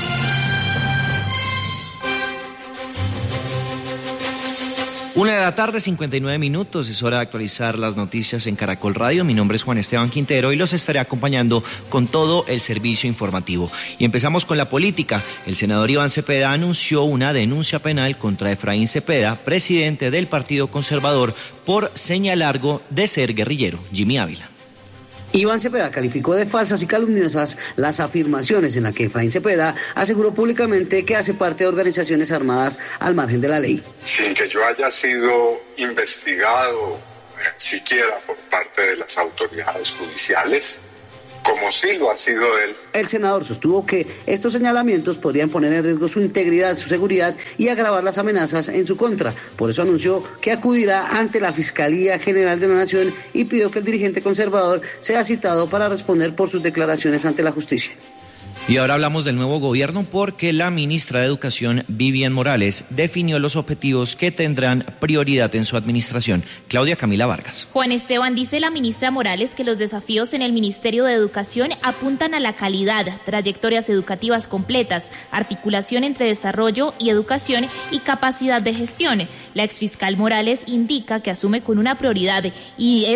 Una de la tarde, cincuenta y nueve minutos, es hora de actualizar las noticias en Caracol Radio. Mi nombre es Juan Esteban Quintero y los estaré acompañando con todo el servicio informativo. Y empezamos con la política. El senador Iván Cepeda anunció una denuncia penal contra Efraín Cepeda, presidente del Partido Conservador, por señalarlo de ser guerrillero. Jimmy Ávila. Iván Cepeda calificó de falsas y calumniosas las afirmaciones en las que Efraín Cepeda aseguró públicamente que hace parte de organizaciones armadas al margen de la ley. Sin que yo haya sido investigado eh, siquiera por parte de las autoridades judiciales, como sí lo ha sido él. El senador sostuvo que estos señalamientos podrían poner en riesgo su integridad, su seguridad y agravar las amenazas en su contra. Por eso anunció que acudirá ante la Fiscalía General de la Nación y pidió que el dirigente conservador sea citado para responder por sus declaraciones ante la justicia. Y ahora hablamos del nuevo gobierno porque la ministra de Educación, Vivian Morales, definió los objetivos que tendrán prioridad en su administración. Claudia Camila Vargas. Juan Esteban, dice la ministra Morales que los desafíos en el Ministerio de Educación apuntan a la calidad, trayectorias educativas completas, articulación entre desarrollo y educación y capacidad de gestión. La exfiscal Morales indica que asume con una prioridad y es